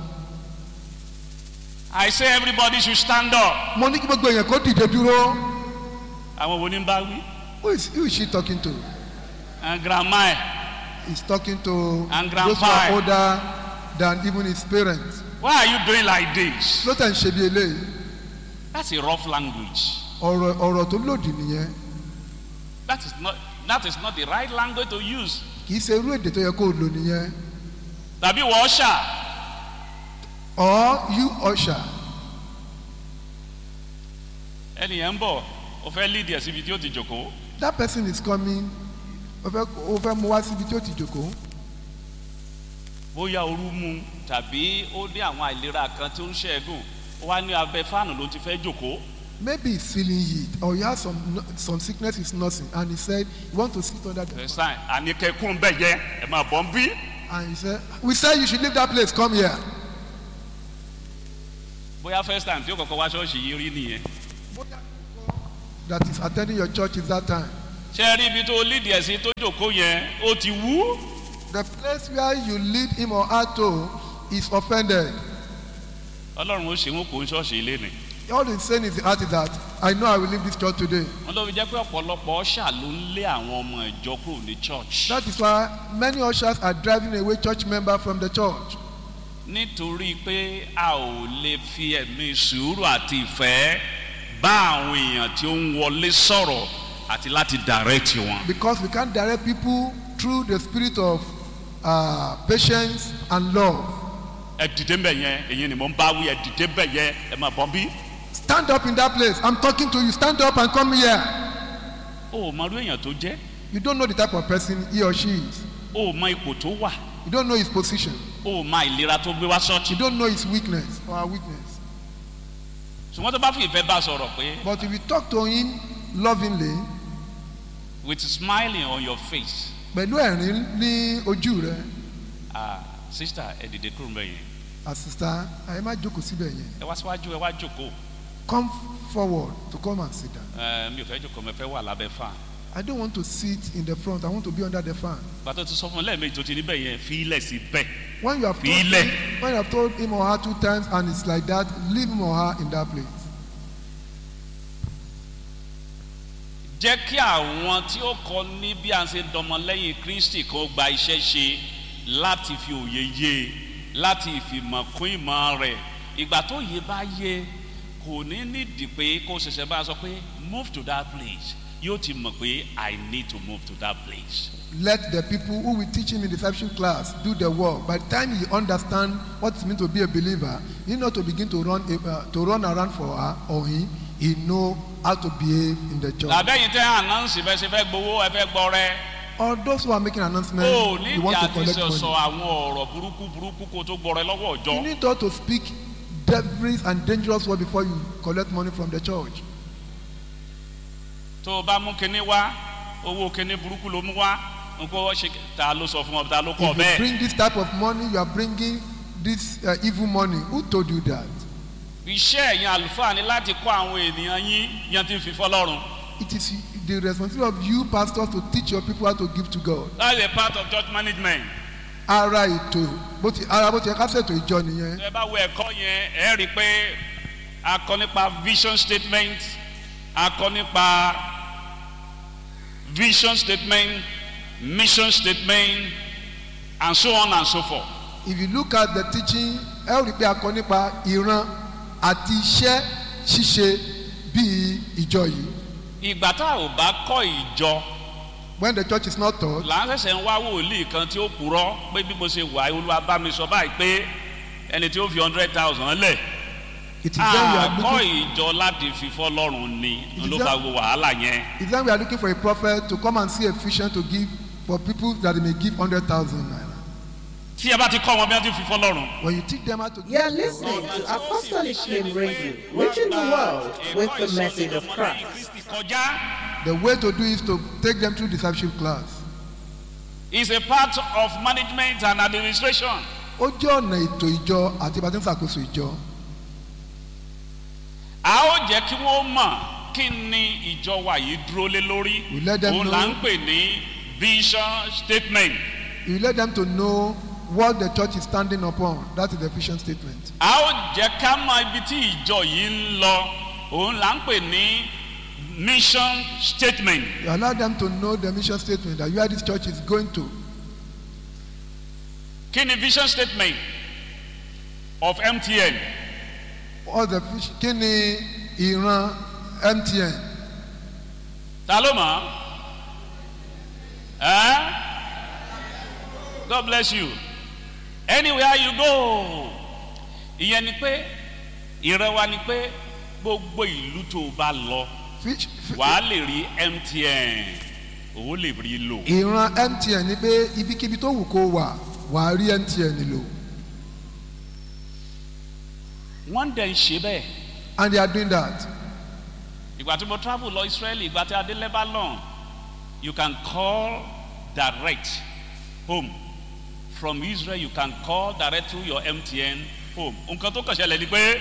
Speaker 1: I say everybody should stand up.
Speaker 2: Mo ní kí gbogbo èèyàn kó dìde dúró.
Speaker 1: Àwọn wo ni ń bá wí?
Speaker 2: Who is she talking to?
Speaker 1: Grandma ẹ̀.
Speaker 2: He's talking to
Speaker 1: And
Speaker 2: those who
Speaker 1: grandpa.
Speaker 2: are older than even his parents.
Speaker 1: Why are you doing like this?
Speaker 2: Ló tẹ̀ ń ṣe bí eléyìí.
Speaker 1: That's a rough language.
Speaker 2: Ọ̀rọ̀ tó lòdì nìyẹn.
Speaker 1: That is not the right language to use.
Speaker 2: Kì í ṣe irú èdè tó yẹ kó o lò nìyẹn.
Speaker 1: Tàbí wọ́n ṣà.
Speaker 2: Or you usher.
Speaker 1: Ẹni yẹn ń bọ̀ ó fẹ́ lead ẹ̀ síbi tí ó ti jòkó.
Speaker 2: That person is coming. Ó fẹ́ mú wá síbi tí ó ti jókòó.
Speaker 1: Bóyá ooru mú tàbí ó ní àwọn àìlera kan tó ń ṣẹ́gun ó wá ní abẹ́ fáànù ló ti fẹ́ jòkó.
Speaker 2: Maybe he's feeling heat or he has some sickness he's nursing and he said he want to sit under the fan.
Speaker 1: Ẹ̀sán àníkẹ́kùn bẹ́ẹ̀ jẹ́ ẹ̀ máa bọ̀ ń bí.
Speaker 2: And he said, we said you should leave that place, come here.
Speaker 1: bóyá first time tí ó kọ́kọ́ wá ṣọ́ọ̀ṣì yìí rí nìyẹn.
Speaker 2: That is attending your church is that time.
Speaker 1: ṣé rí ibi tó lead ẹ̀ sí tó jòkó yẹn ó ti wú.
Speaker 2: The place where you lead him or her to is offended.
Speaker 1: ọlọ́run ó ṣe wọn kò ń ṣọ́ọ̀ṣì ilé ni.
Speaker 2: All he's saying is the heart is that I know I will leave this church today.
Speaker 1: wọ́n ló fi jẹ́ pé ọ̀pọ̀lọpọ̀ ọ̀ṣà ló ń lé àwọn ọmọ ìjọ kúrò ní church.
Speaker 2: That is why many ushers are driving away church members from the church.
Speaker 1: nítorí pé a ò lè fi ẹ̀mí sùúrù àti ìfẹ́ bá àwọn èèyàn tí ó ń wọlé sọ̀rọ̀ àti láti direct wọn.
Speaker 2: Because we can't direct people through the spirit of patience and love.
Speaker 1: ẹ dìde mbẹ yẹn èyí ni mo ń bá wí ẹ dìde mbẹ yẹn ẹ máa bọ́ bí.
Speaker 2: Stand up in that place. I'm talking to you. Stand up and come here.
Speaker 1: o ò mọ irú èèyàn tó jẹ́.
Speaker 2: You don't know the type of person he or she is.
Speaker 1: o ò mọ ipò tó wà.
Speaker 2: You don't know his position.
Speaker 1: o ò mọ ìlera tó gbé wá
Speaker 2: You
Speaker 1: ṣọ́ọ̀ṣì.
Speaker 2: don't know his weakness or her weakness.
Speaker 1: ṣùgbọ́n tó bá fi ìfẹ́ bá sọ̀rọ̀ pé
Speaker 2: But if you talk to him lovingly,
Speaker 1: with smiling on your face
Speaker 2: pẹ̀lú ẹ̀rín ní ojú rẹ̀,
Speaker 1: sister ẹ dìde kúrò mbẹ yẹn
Speaker 2: as sister, ẹ má jókòó síbẹ̀ yẹn.
Speaker 1: ẹ wá síwájú ẹ wá jókòó.
Speaker 2: Come forward to come and sit down.
Speaker 1: mi ò fẹ́ jókòó mi fẹ́ wà lábẹ́ fan.
Speaker 2: I don't want to sit in the front. I want to be under the fan.
Speaker 1: gbàtọ́ ti sọ fún ọ lẹ́ẹ̀mejì tó ti níbẹ̀ yẹn fi ilẹ̀ sí bẹ́ẹ̀.
Speaker 2: When you
Speaker 1: File.
Speaker 2: have told him or her 2 times and it's like that, leave him or her in that place.
Speaker 1: jẹ́ kí àwọn tí ó kọ́ ní bí a ṣe dọmọlẹ́yìn Kristi kan gba iṣẹ́ ṣe láti fi òye yé láti ìfìmọ̀ kún ìmọ̀ rẹ̀ ìgbà tó yé bá yé kò ní nídìí pé kó ṣẹ̀ṣẹ̀ bá sọ pé move to that place yóò ti mọ̀ pé I need to move to that place.
Speaker 2: Let the people who will teach him in discipleship class do the work. By the time he understands what it means to be a believer, he know to begin to run around for her or he know how to behave in the church.
Speaker 1: làbẹ́yìn tẹ́ announce bẹ́ẹ̀ ṣe fẹ́ gbowó ẹ fẹ́ gbọ́ rẹ.
Speaker 2: Or those who are making announcements,
Speaker 1: o
Speaker 2: you
Speaker 1: nídìí
Speaker 2: want to
Speaker 1: àti
Speaker 2: collect
Speaker 1: sọ
Speaker 2: money.
Speaker 1: àwọn ọ̀rọ̀ burúkú kó tó gbọ́ rẹ lọ́wọ́ ọjọ́.
Speaker 2: You need not to speak devilish and dangerous words before you collect money from the church.
Speaker 1: tó o bá mú kinní wá owó kinní burúkú ló mú wá nǹkan ṣe ta ló sọ fún ọ ta ló kọ
Speaker 2: If you
Speaker 1: bẹ́ẹ̀.
Speaker 2: bring this type of money, you are bringing this evil money. Who told you that?
Speaker 1: iṣẹ́ ẹ̀yin àlùfáà ni láti kọ́ àwọn ènìyàn yín yẹn ti fi fọ́lọ́run.
Speaker 2: It is the responsibility of you pastors to teach your people how to give to God.
Speaker 1: that is a part of church management.
Speaker 2: Ara ètò bó ti yẹ ká ṣètò ìjọ nìyẹn.
Speaker 1: ẹ bá wo ẹ̀kọ́ yẹn ẹ rí i pé a kọ́ nípa vision statement a kọ́ nípa vision statement mission statement and so on and so forth.
Speaker 2: If you look at the teaching, ẹ ó rí i pé a kọ́ nípa ìran àti iṣẹ́ ṣíṣe bíi ìjọ yìí.
Speaker 1: ìgbà tá a ò bá kọ́ ìjọ
Speaker 2: When the church is not taught,
Speaker 1: là ń ṣẹ̀ṣẹ̀ ń wá wòlíì kan tí ó purọ́ pé bí mo ṣe wà Olúwa bá mi sọ báyìí pé ẹni tí ó fi 100,000 lẹ̀
Speaker 2: it is then we are
Speaker 1: àkọ́
Speaker 2: looking.
Speaker 1: ìjọ láti fi fọ́lọ́run ni
Speaker 2: It is
Speaker 1: ló
Speaker 2: that-
Speaker 1: bá wo wàhálà yẹn.
Speaker 2: It's then we are looking for a prophet to come and see a vision to give for people that they may give 100,000 naira.
Speaker 1: tí ẹ bá ti kọ́ wọn bí wọ́n ti fi fọ́lọ́run.
Speaker 2: When you teach them how to give,
Speaker 3: You're listening to Apostolic Flame Radio, reaching the world with the message of Christ.
Speaker 2: the way to do is to take them through discipleship class.
Speaker 1: is a part of management and administration.
Speaker 2: Ó jẹ́ ọ̀nà ètò ìjọ àti ìbátan ṣàkóso ìjọ.
Speaker 1: a ó jẹ́ kí wọ́n mọ̀ kí ni ìjọ wa yìí dúró lé lórí.
Speaker 2: We let them
Speaker 1: òun
Speaker 2: know.
Speaker 1: là ń pè ní vision statement.
Speaker 2: You let them to know what the church is standing upon. That is the vision statement.
Speaker 1: a ó jẹ́ ká mọ ibi tí ìjọ yìí ń lọ òun là ń pè ní mission statement.
Speaker 2: You allow them to know the mission statement that where this church is going to.
Speaker 1: kí ni vision statement of MTN?
Speaker 2: All the vision. Kí ni ìran MTN?
Speaker 1: ta ló mọ̀ ẹ́? God bless you. Anywhere you go. ìyẹn ni pé ìran wa ni pé gbogbo ìlú tó o bá lọ wàá lè rí MTN òun lè rí lò.
Speaker 2: Ìran MTN ni pé ibikíbi tó wù kó wà wàá rí MTN lò.
Speaker 1: wọ́n dẹ̀ ń ṣe bẹ́ẹ̀.
Speaker 2: And they are doing that.
Speaker 1: ìgbà tí mo travel lọ Israeli ìgbà tí a dé Lebanon you can call direct home from Israel you can call direct through your MTN home. Nǹkan tó kàn ṣẹlẹ̀ ni pé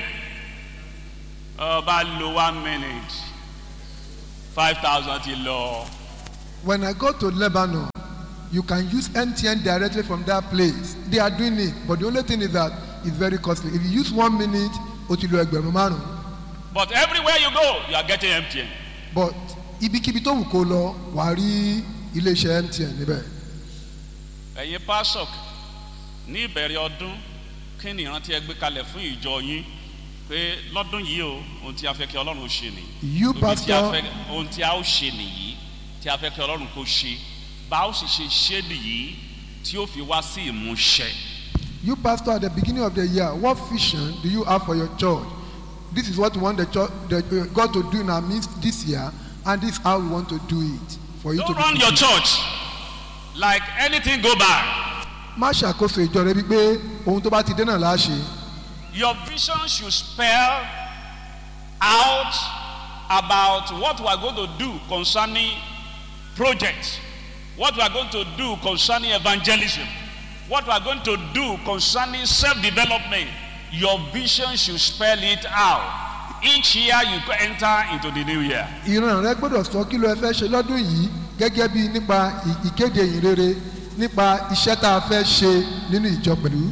Speaker 1: bá lo 1 minute 5,000 ti lọ.
Speaker 2: When I go to Lebanon, you can use MTN directly from that place. They are doing it, but the only thing is that it's very costly. If you use 1 minute, ó ti lo ẹgbẹ̀rún márùn.
Speaker 1: But everywhere you go, you are getting MTN.
Speaker 2: But ibikíbi tó wù kó lọ, wàá rí iléeṣẹ́ MTN níbẹ̀.
Speaker 1: Ẹ̀yin pásọ̀k ní ìbẹ̀rẹ̀ ọdún kí ni ìrántí ẹ gbé kalẹ̀ fún ìjọ yín pé lọ́dún yìí o ohun tí a fẹ́ kí Ọlọ́run ó ṣe nìyí.
Speaker 2: You pastor,
Speaker 1: ohun tí a ó ṣe nìyí tí a fẹ́ kí Ọlọ́run kó ṣe bá ó sì ṣe ṣe nìyí tí ó fi wá sí ìmúṣẹ.
Speaker 2: you pastor, at the beginning of the year, what vision do you have for your church? This is what we want the church, God to do in our midst this year, and this is how we want to do it for you.
Speaker 1: Don't
Speaker 2: to
Speaker 1: run your church like anything go by.
Speaker 2: Má ṣàkóso ìjọ rẹ wípé ohun tó bá ti dé náà la ṣe.
Speaker 1: Your vision should spell out about what we are going to do concerning projects, what we are going to do concerning evangelism, what we are going to do concerning self-development. Your vision should spell it out. Each year you enter into the new year.
Speaker 2: Ìran rẹ gbọ́dọ̀ sọ kí ló ẹ fẹ́ ṣe lọ́dún yìí gẹ́gẹ́ bí nípa ìkéde ìhìnrere nípa iṣẹ́ tá a fẹ́ ṣe nínú ìjọ pẹ̀lú.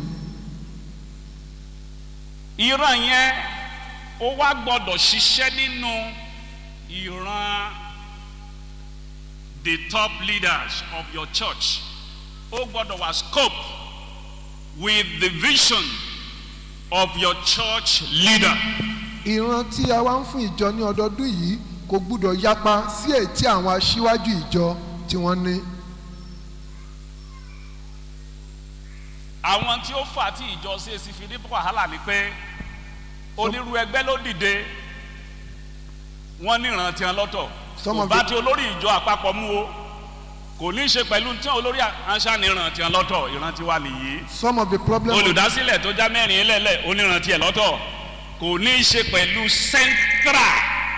Speaker 1: Ìran yẹn ó wá gbọ́dọ̀ ṣiṣẹ́ nínú ìran the top leaders of your church. Ó gbọ́dọ̀ wá scope with the vision of your church leader.
Speaker 2: Ìran tí a wá ń fún ìjọ ní ọdọọdún yìí kò gbúdọ̀ yapa sí èyí tí àwọn aṣíwájú ìjọ tí wọ́n ní.
Speaker 1: Àwọn tí ó fà tí ìjọ CAC fi ní wàhálà ni pé onírú ẹgbẹ́ ló dìde wọ́n ní ìran tiwọn lọ́tọ̀ kò bá tí olórí ìjọ àpapọ̀ mú o kò ní í ṣe pẹ̀lú tí olórí àṣà ní ìran tiwọn lọ́tọ̀ ìran tiwa nìyí.
Speaker 2: Some of the problems.
Speaker 1: Olùdásílẹ̀ tó já mẹ́rin lẹ́lẹ̀ oníran tiẹ̀ lọ́tọ̀ kò ní í ṣe pẹ̀lú central.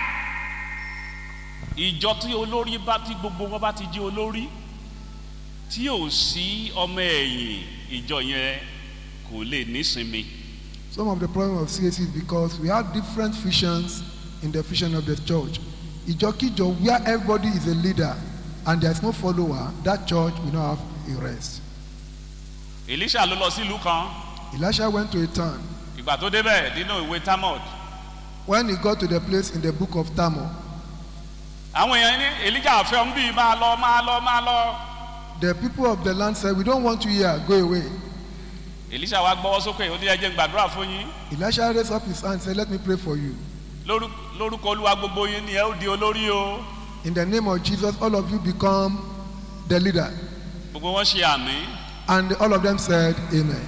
Speaker 1: Ìjọ tí olórí bá ti gbogbo wọn bá ti di olórí tí ò sí ọmọ ẹ̀yìn ìjọ yẹn kò lè nísinmi.
Speaker 2: Some of the problems of CAC is because we have different visions in the vision of the church. Ìjọkíjọ where everybody is a leader and there is no follower, that church will not have a rest.
Speaker 1: Elisha ló lọ sí ìlú kan.
Speaker 2: Elisha went to a town.
Speaker 1: Ìgbà tó débẹ̀ nínú ìwé Tamod.
Speaker 2: When he got to the place in the book of Tamod.
Speaker 1: Àwọn èèyàn ní Elijah fẹ́ ń bí máa lọ.
Speaker 2: The people of the land said, we don't want you here, go away.
Speaker 1: Elisha wá gbọ́wọ́ sókè ó ní ẹ jẹ́ n gbàdúrà fún yín.
Speaker 2: Elisha raised up his hand and said, let me pray for you.
Speaker 1: Lórúkọ Olúwa gbogbo yín ni ẹ ó di olórí o.
Speaker 2: In the name of Jesus, all of you become the leader.
Speaker 1: Gbogbo wọn ṣe àmín.
Speaker 2: And all of them said, amen.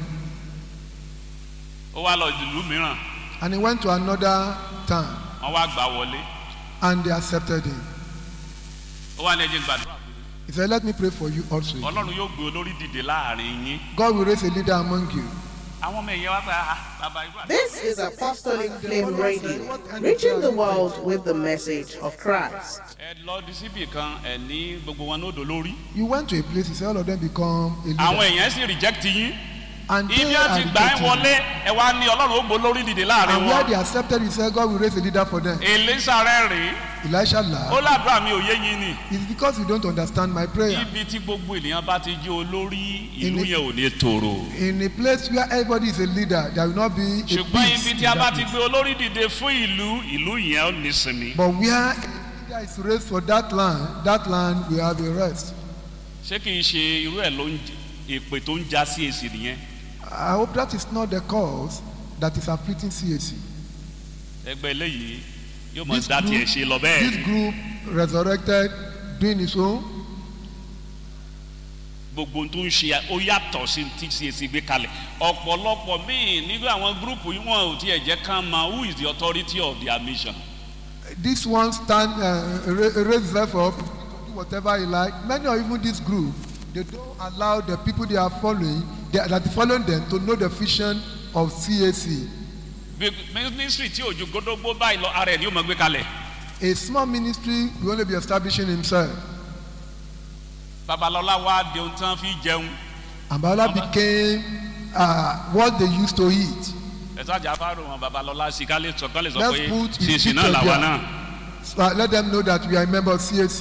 Speaker 1: Ó wá lọ ìlú mìíràn.
Speaker 2: And he went to another town.
Speaker 1: Wọ́n wá gbà wọlé.
Speaker 2: And they accepted him.
Speaker 1: Ó wá ní ẹ jẹ́ n gbàdúrà fún yín.
Speaker 2: He said, let me pray for you also.
Speaker 1: Ọlọ́run yóò gbé olórí dìde láàrin yín.
Speaker 2: God will raise a leader among you.
Speaker 1: Àwọn ọmọ ẹ̀yẹ wá pé bàbá ìgbà.
Speaker 3: This is Apostolic Flame Radio, reaching the world with the message of Christ.
Speaker 1: Ẹ lọ di síbì kan ẹ ní gbogbo wọn ní odò lórí.
Speaker 2: You went to a place, he said, all of them become a leader.
Speaker 1: Àwọn èèyàn sì reject yín.
Speaker 2: And they
Speaker 1: Ibi
Speaker 2: are
Speaker 1: àti gbà ẹ wọlé ẹ wá ní Ọlọ́run ó gbó lórí dìde láàrin
Speaker 2: and where
Speaker 1: wọn.
Speaker 2: they accepted, he said, God will raise a leader for them.
Speaker 1: Èlísà rẹ̀ rèé.
Speaker 2: Elisha
Speaker 1: Ó
Speaker 2: laughed.
Speaker 1: ládùúrà mi ò yé yín ni.
Speaker 2: It's because you don't understand my prayer.
Speaker 1: Ibi tí gbogbo ènìyàn bá ti jẹ́ olórí ìlú yẹn ò ní tòrò.
Speaker 2: In a place where everybody is a leader, there will not be a
Speaker 1: Ṣùgbọ́n
Speaker 2: peace
Speaker 1: ibi
Speaker 2: in
Speaker 1: tí a bá
Speaker 2: that
Speaker 1: ti
Speaker 2: place.
Speaker 1: gbé olórí dìde fún ìlú yẹn ò ní sinmi.
Speaker 2: But where a leader is raised for that land will have a rest.
Speaker 1: Ṣé kìí ṣe irú ẹ̀ ló ń èpè tó ń já sí èsì nìyẹn?
Speaker 2: I hope that is not the cause that is afflicting CAC.
Speaker 1: Ẹgbẹ́ eléyìí yóò mọ̀ dá tiẹ̀ ṣe lọ bẹ́ẹ̀.
Speaker 2: This group resurrected, doing its own.
Speaker 1: Gbogbo tó ń ṣe ó yàtọ̀ sí ti CAC gbé kalẹ̀. Ọ̀pọ̀lọpọ̀ míì nínú àwọn gúrùpù yìí wọn ò tiẹ̀ jẹ́ kán mọ̀ who is the authority of their mission.
Speaker 2: This one raise himself up, do whatever he like. Many of even this group, they don't allow the people they are following, that are following them, to know the vision of CAC.
Speaker 1: Ministry tí òjò gbódógbó báyìí lọ ara ẹ̀ ni ó mọ̀ gbé kalẹ̀.
Speaker 2: A small ministry will only be establishing himself.
Speaker 1: Babalọ́lá wá di ohun tí wọ́n fi jẹun
Speaker 2: And Babalola became what they used to eat.
Speaker 1: ẹ sájà fárò wọn Babalọlá sí ká lè sọ pé
Speaker 2: Let's put his
Speaker 1: CAC náà
Speaker 2: picture
Speaker 1: làwa
Speaker 2: there.
Speaker 1: náà.
Speaker 2: So let them know that we are a member of CAC.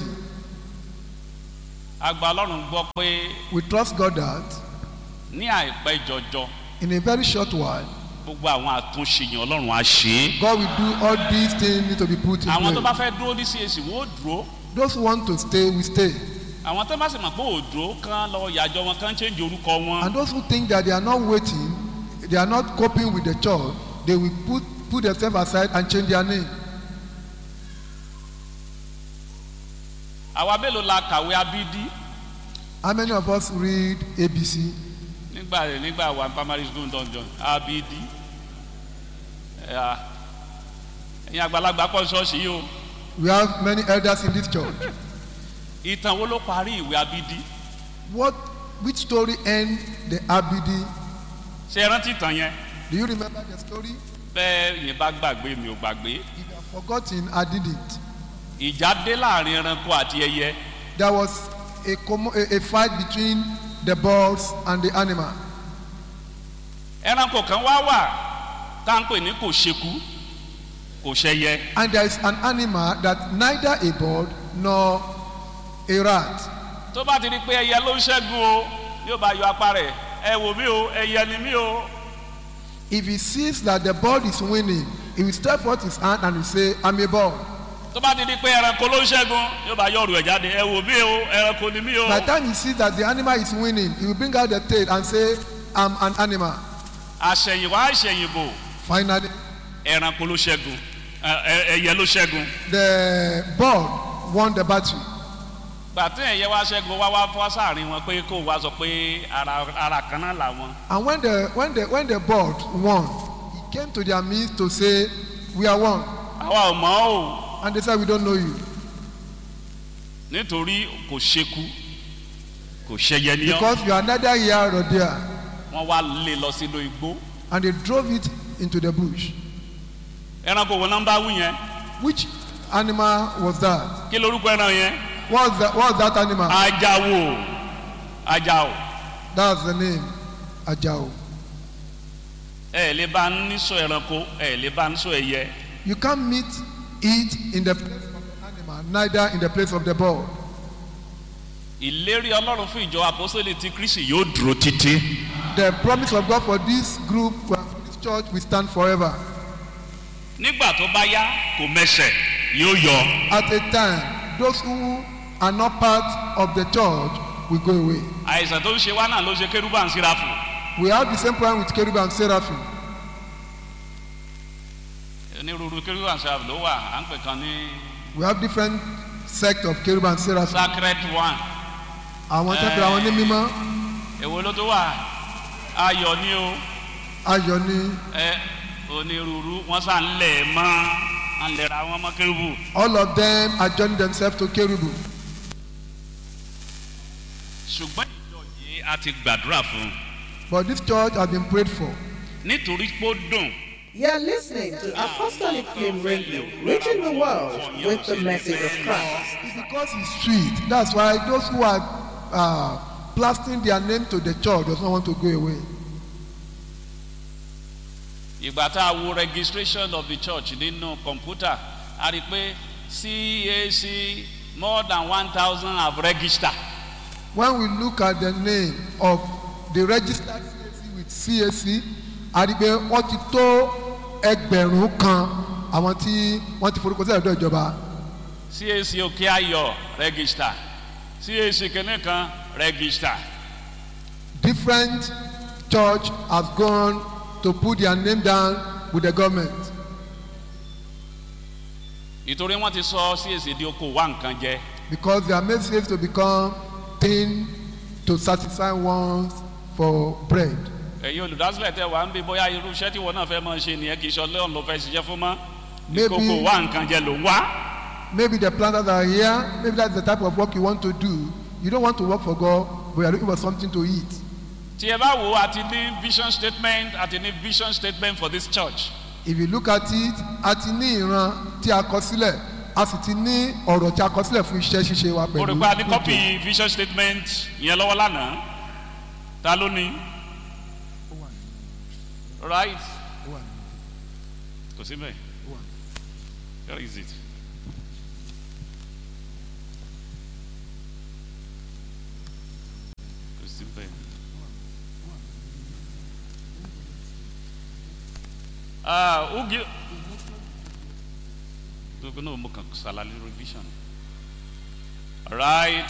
Speaker 1: Àgbà Ọlọ́run gbọ́ pé
Speaker 2: We trust God that
Speaker 1: ní àìpẹ́ jọjọ
Speaker 2: in a very short while,
Speaker 1: gbogbo àwọn àtúnṣe yẹn Ọlọ́run á ṣe é.
Speaker 2: God will do all these things need to be put in
Speaker 1: àwọn tó bá
Speaker 2: place.
Speaker 1: fẹ́ dúró ní CAC wọ́n ó dúró.
Speaker 2: Those who want to stay will stay.
Speaker 1: àwọn tó bá sì mọ̀ pé òdúró kán lọ yàjọ wọn kán change orúkọ wọn.
Speaker 2: And those who think that they are not waiting, they are not coping with the church, they will put themselves aside and change their name.
Speaker 1: àwa mélòó la kàwé abídí
Speaker 2: How many of us read ABC?
Speaker 1: nígbà wà primary school dungeon abídí ẹ̀yin àgbàlagbà pọ̀ ṣọ́ọ̀ṣì yìí o.
Speaker 2: We have many elders in this church.
Speaker 1: ìtàn wo ló parí ìwé abídí.
Speaker 2: Which story end the Abidi?
Speaker 1: ṣé ẹ rántí ìtàn yẹn.
Speaker 2: Do you remember the story?
Speaker 1: bẹ́ẹ̀ yẹn bá gbàgbé mi ò gbàgbé.
Speaker 2: If you have forgotten, I didn't.
Speaker 1: ìjà dé láàrin ẹranko àti ẹyẹ.
Speaker 2: There was a fight between the birds and the animal.
Speaker 1: ẹranko kan wá wà tá à ń pè ní kò ṣekú kò ṣẹyẹ.
Speaker 2: And there is an animal that neither a bird nor a rat.
Speaker 1: tó bá ti di pé ẹyẹ ló ń ṣẹ́gun o yóò bá yọ apá rẹ̀ ẹ wò mí o ẹyẹ ni mí o.
Speaker 2: If he sees that the bird is winning, he will stretch forth his hand and will say, I'm a bird.
Speaker 1: tó bá ti di pé ẹranko ló ń ṣẹ́gun yóò bá yọ ọ̀rọ̀ ẹ̀ jáde ẹ wò mí o ẹranko ni mí o.
Speaker 2: By the time he sees that the animal is winning, he will bring out the tail and say, I'm an animal.
Speaker 1: àṣẹ̀yìnwá àṣẹ̀yìnbò
Speaker 2: Finally,
Speaker 1: ẹranko ló ṣẹ́gun ẹyẹ ló ṣẹ́gun.
Speaker 2: the bird won the battle.
Speaker 1: gbàtí ẹyẹ wá ṣẹ́gun wá fọ́ sáàrin wọn pé kó wá sọ pé ara kan náà làwọn.
Speaker 2: And when the bird won, he came to their midst to say, we are one.
Speaker 1: àwa ò mọ̀ o.
Speaker 2: And they said, we don't know you.
Speaker 1: nítorí kò ṣekú kò ṣẹyẹ ní ọ.
Speaker 2: Because you are neither here nor there.
Speaker 1: wọ́n wá lé lọ sínú igbó.
Speaker 2: And they drove it into the bush.
Speaker 1: ẹranko wo nọ́mbà wú yẹn.
Speaker 2: Which animal was that?
Speaker 1: kí lorúkọ ẹran yẹn.
Speaker 2: What was that animal?
Speaker 1: ajáwò ajáwò.
Speaker 2: That's the name. Ajao.
Speaker 1: ẹ lè bá níṣọ ẹranko ẹ lè bá níṣọ ẹyẹ.
Speaker 2: You can't meet it in the place of the animal, neither in the place of the bird.
Speaker 1: ìlérí ọlọ́run fún ìjọ apostolic ti Kristi yóò dúró títí.
Speaker 2: The promise of God for this group, for this church, will stand forever.
Speaker 1: nígbà tó bá yá kò mẹsẹ̀ yóò yọ.
Speaker 2: At a time, those who are not part of the church will go away.
Speaker 1: àìsàn tó ń ṣe wá náà ló ṣe kérúbù and séráfù.
Speaker 2: We have the same problem with Cherub and Seraphim.
Speaker 1: onírúurú kérúbù and séráfù ló wà à ń pè kan ní.
Speaker 2: We have different sects of Cherub and Seraphim.
Speaker 1: sacred one.
Speaker 2: Àwọn tó ń pè àwọn ní mímọ́,
Speaker 1: èwo ló tó wà ayọ̀ ni o.
Speaker 2: ayọ̀ ni.
Speaker 1: onírúurú wọn sá ń lẹ̀ mọ́ à ń lẹ̀ra wọn mọ́ kérúbù.
Speaker 2: All of them are joining themselves to Kerubu.
Speaker 1: ṣùgbọ́n ìjọ yìí a ti gbàdúrà fún un.
Speaker 2: But this church has been prayed for.
Speaker 1: nítorí pé ó dùn.
Speaker 3: You're listening to Apostolic Flame Radio, reaching the world with the message of Christ.
Speaker 2: It's because it's sweet. That's why those who are plastering their name to the church does not want to go away.
Speaker 1: ìgbà tá a wo registration of the church nínú kọ̀mpútà a rí i pé CAC more than 1,000 have registered.
Speaker 2: When we look at the name of the registered CAC with CAC, a rí i pé wọ́n ti tó ẹgbẹ̀rún kan àwọn tí wọ́n ti forúkọ sílẹ̀ lọ́dọ̀ ìjọba.
Speaker 1: CAC òkè ayọ̀ register CAC kìnìún kan register.
Speaker 2: Different church has gone to put their name down with the government.
Speaker 1: ìtorí wọ́n ti sọ CAC di oko wá nǹkan jẹ.
Speaker 2: Because they are made safe to become thing to satisfy ones for bread.
Speaker 1: ẹ̀yin olùdásílẹ̀ tẹ wà ń bí bóyá irú iṣẹ́ tí wọn náà fẹ́ máa ṣe nìyẹn kì í ṣe Ọlọ́run ló fẹ́ ṣiṣẹ́ fún mọ́.
Speaker 2: Maybe-
Speaker 1: ìkókò wá nǹkan jẹ ló ń wá.
Speaker 2: Maybe the planters are here, maybe that's the type of work you want to do. You don't want to work for God, but you are looking for something to eat.
Speaker 1: tí ẹ bá wo àti ní vision statement àti ní vision statement for this church.
Speaker 2: If you look at it, a ti ní ìran tí a kọ sílẹ̀, a sì ti ní ọ̀rọ̀ tí a kọ sílẹ̀ fún iṣẹ́ ṣíṣe wa
Speaker 1: mo
Speaker 2: pẹ̀lú.
Speaker 1: rò pé a ní copy vision statement yẹn lọ́wọ́ lánàá. ta ló ní right kò sí bẹ́ẹ̀ where is it kò sí bẹ́ẹ̀ who give no mo kàn salary revision alright.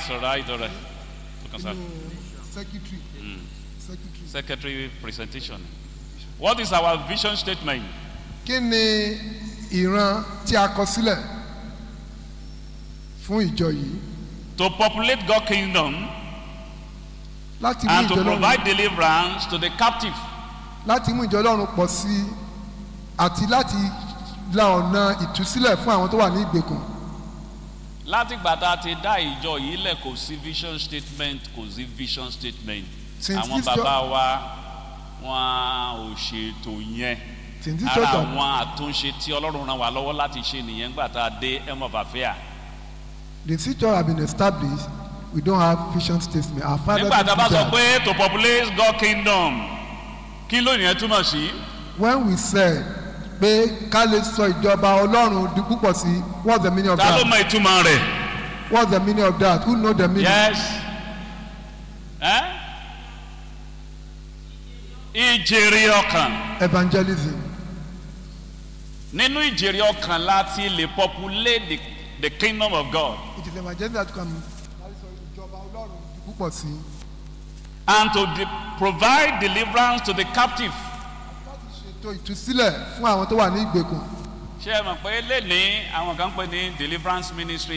Speaker 1: Secretary presentation. What is our vision statement?
Speaker 2: Kí ni ìran tí a kọ sílẹ̀ fún ìjọ yìí?
Speaker 1: To populate God's kingdom
Speaker 2: Láti mú
Speaker 1: and to
Speaker 2: ìjọ Ọlọ́run,
Speaker 1: provide deliverance to the captive.
Speaker 2: láti mú ìjọ Ọlọ́run pọ̀ sí àti láti la ọ̀nà ìtúsílẹ̀ fún àwọn tó wà ní ìgbèkùn.
Speaker 1: Láti ìgbà tá a ti dá ìjọ yìí lẹ̀ kò sí vision statement, kò sí vision statement. Àwọn bàbá wa wọn ò ṣètò yẹn. Ara àwọn àtúnṣe tí Ọlọ́run ràn wá lọ́wọ́ láti ṣe nìyẹn nígbà tá a dé Em of Affair.
Speaker 2: The future have been established. We don't have vision statement. Our father
Speaker 1: Nígbà tá a bá sọ
Speaker 2: did that.
Speaker 1: pé to populate God's kingdom, kí ló yẹn túmọ̀ sí?
Speaker 2: When we said pé ká lè sọ ìjọba Ọlọ́run di púpọ̀ sí, what's the meaning of
Speaker 1: Ta ló
Speaker 2: that?
Speaker 1: mọ ìtumọ̀ rẹ̀?
Speaker 2: What's the meaning of that? Who know the meaning?
Speaker 1: Yes. Ìjèrè ọkàn.
Speaker 2: Evangelism.
Speaker 1: Nínú ìjèrè ọkàn láti lè populate the kingdom of God.
Speaker 2: It is evangelism that can ìjọba Ọlọ́run di púpọ̀ sí.
Speaker 1: And to provide deliverance to the captive.
Speaker 2: Láti ṣètò ìtúsílẹ̀ fún àwọn tó wà ní ìgbèkùn.
Speaker 1: Ṣé ẹ mọ̀ pé lẹ́ni àwọn kan pè ní deliverance ministry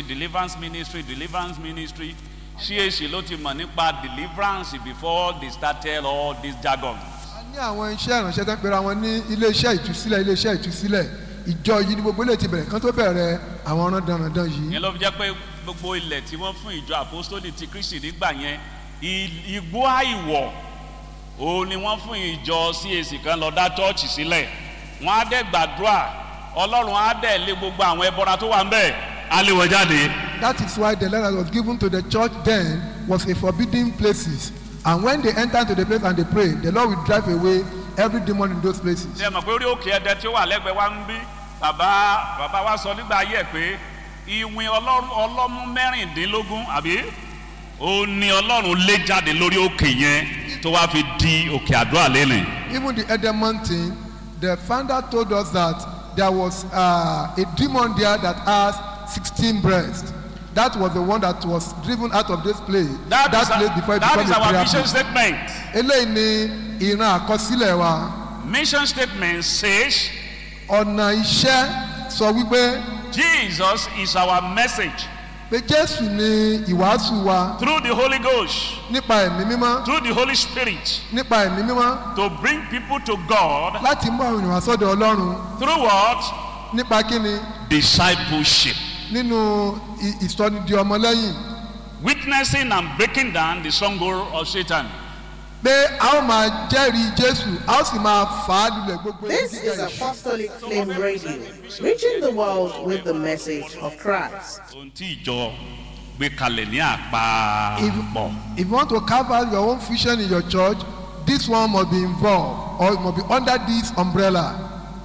Speaker 1: CAC ló ti mọ̀ nípa deliverance before they started all this jargon.
Speaker 2: A ní àwọn iṣẹ́ ìránṣẹ́ tó ń pera wọn ní iléeṣẹ́ ìtúsílẹ̀. Ìjọ yìí ni gbogbo ilé ti bẹ̀rẹ̀ kán tó bẹ̀rẹ̀ àwọn ọ̀ràn dandan yìí.
Speaker 1: Ìyẹn ló fi jẹ́ pé gbogbo ilẹ̀ tí wọ́n fún ìjọ apostoli ti Kristi nígbà yẹn igbó àìwọ̀ òun ni wọ́n fún ìjọ CAC kan lọ dá chọ́ọ̀chì sílẹ̀. Wọ́n á dẹ̀ gbàdúrà Ọlọ́run á dẹ̀ lé gbogbo àwọn ẹbọra tó wà ń bẹ̀ á lé wọn jáde.
Speaker 2: That is why the letter that was given to the church then was a forbidden places. And when they enter into the place and they pray, the Lord will drive away every demon in those places.
Speaker 1: Ṣé ẹ mọ̀ pé orí òkè ẹdẹ tí ó wà lẹ́gbẹ̀ẹ́ wa ń bí bàbá wa sọ nígbà ayé ẹ̀ pé ìwìn ọlọ́mú mẹ́rìndínlógún àbí ó ní Ọlọ́run lé jáde lórí òkè yẹn tó wá fi di òkè àdúrà lẹ́nìí.
Speaker 2: Even the Eden mountain, the founder told us that there was a demon there that has 16 breasts. That was the one that was driven out of this place. That place before it became a
Speaker 1: our
Speaker 2: prayer
Speaker 1: mission
Speaker 2: place.
Speaker 1: statement.
Speaker 2: Eléyìí ni ìran àkọsílẹ̀ wa.
Speaker 1: Mission statement says
Speaker 2: Ọ̀nà iṣẹ́ sọ wípé
Speaker 1: Jesus is our message
Speaker 2: pé Jésù ni ìwàásù wa
Speaker 1: through the Holy Ghost,
Speaker 2: nípa ẹ̀mí mímọ́,
Speaker 1: through the Holy Spirit,
Speaker 2: nípa ẹ̀mí mímọ́
Speaker 1: to bring people to God
Speaker 2: láti mú àwọn ènìyàn sọ́dọ̀ Ọlọ́run
Speaker 1: through what?
Speaker 2: nípa kíni
Speaker 1: Discipleship.
Speaker 2: nínú ìsọnidi ọmọlẹ́yìn.
Speaker 1: Witnessing and breaking down the stronghold of Satan.
Speaker 2: Pé a ó máa jẹ́rìí Jésù, a ó sì máa fà á lulẹ̀ gbogbo
Speaker 3: This is Apostolic Flame Radio, reaching the world with the message of Christ.
Speaker 1: Ohun tí ìjọ gbé kalẹ̀ ní àpapọ̀.
Speaker 2: If you want to carve out your own vision in your church, this one must be involved or it must be under this umbrella.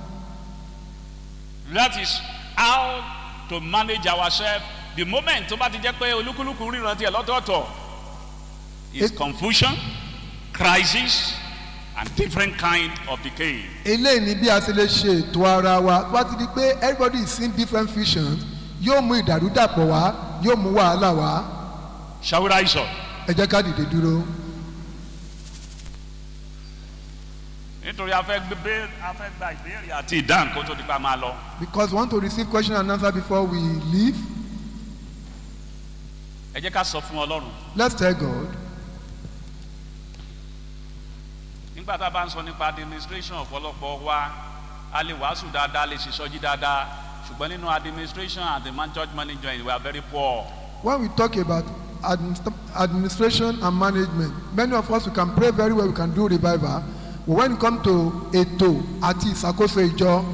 Speaker 1: That is how to manage ourselves. The moment tó bá ti jẹ́ pé olúkúlùkù ríran tiẹ̀ lọ́tọ̀ọ̀tọ̀ is confusion, crisis and different kind of decay.
Speaker 2: Eléyìí ni bí a ṣe lè ṣe ètò ara wa. Wá ti di pé everybody is seeing different visions, yóò mú ìdàrúdàpọ̀ wá, yóò mú wàhálà wá.
Speaker 1: Shall we rise up?
Speaker 2: Ẹ jẹ́ ká dìde dúró.
Speaker 1: Nítorí a fẹ́ gba ìbéèrè àti ìdáhùn kó tó di pa máa lọ.
Speaker 2: Because we want to receive question and answer before we leave.
Speaker 1: Ẹ jẹ́ ká sọ fún Ọlọ́run.
Speaker 2: Let's tell God.
Speaker 1: Nígbà tá a bá ń sọ nípa administration ọ̀pọ̀lọpọ̀ wa a lè wàásù dáadáa lè ṣèṣọ́jí dáadáa ṣùgbọ́n nínú administration and the church management we are very poor.
Speaker 2: When we talk about administration and management, many of us we can pray very well, we can do revival, but when it comes to ètò àti ìṣàkóso ìjọ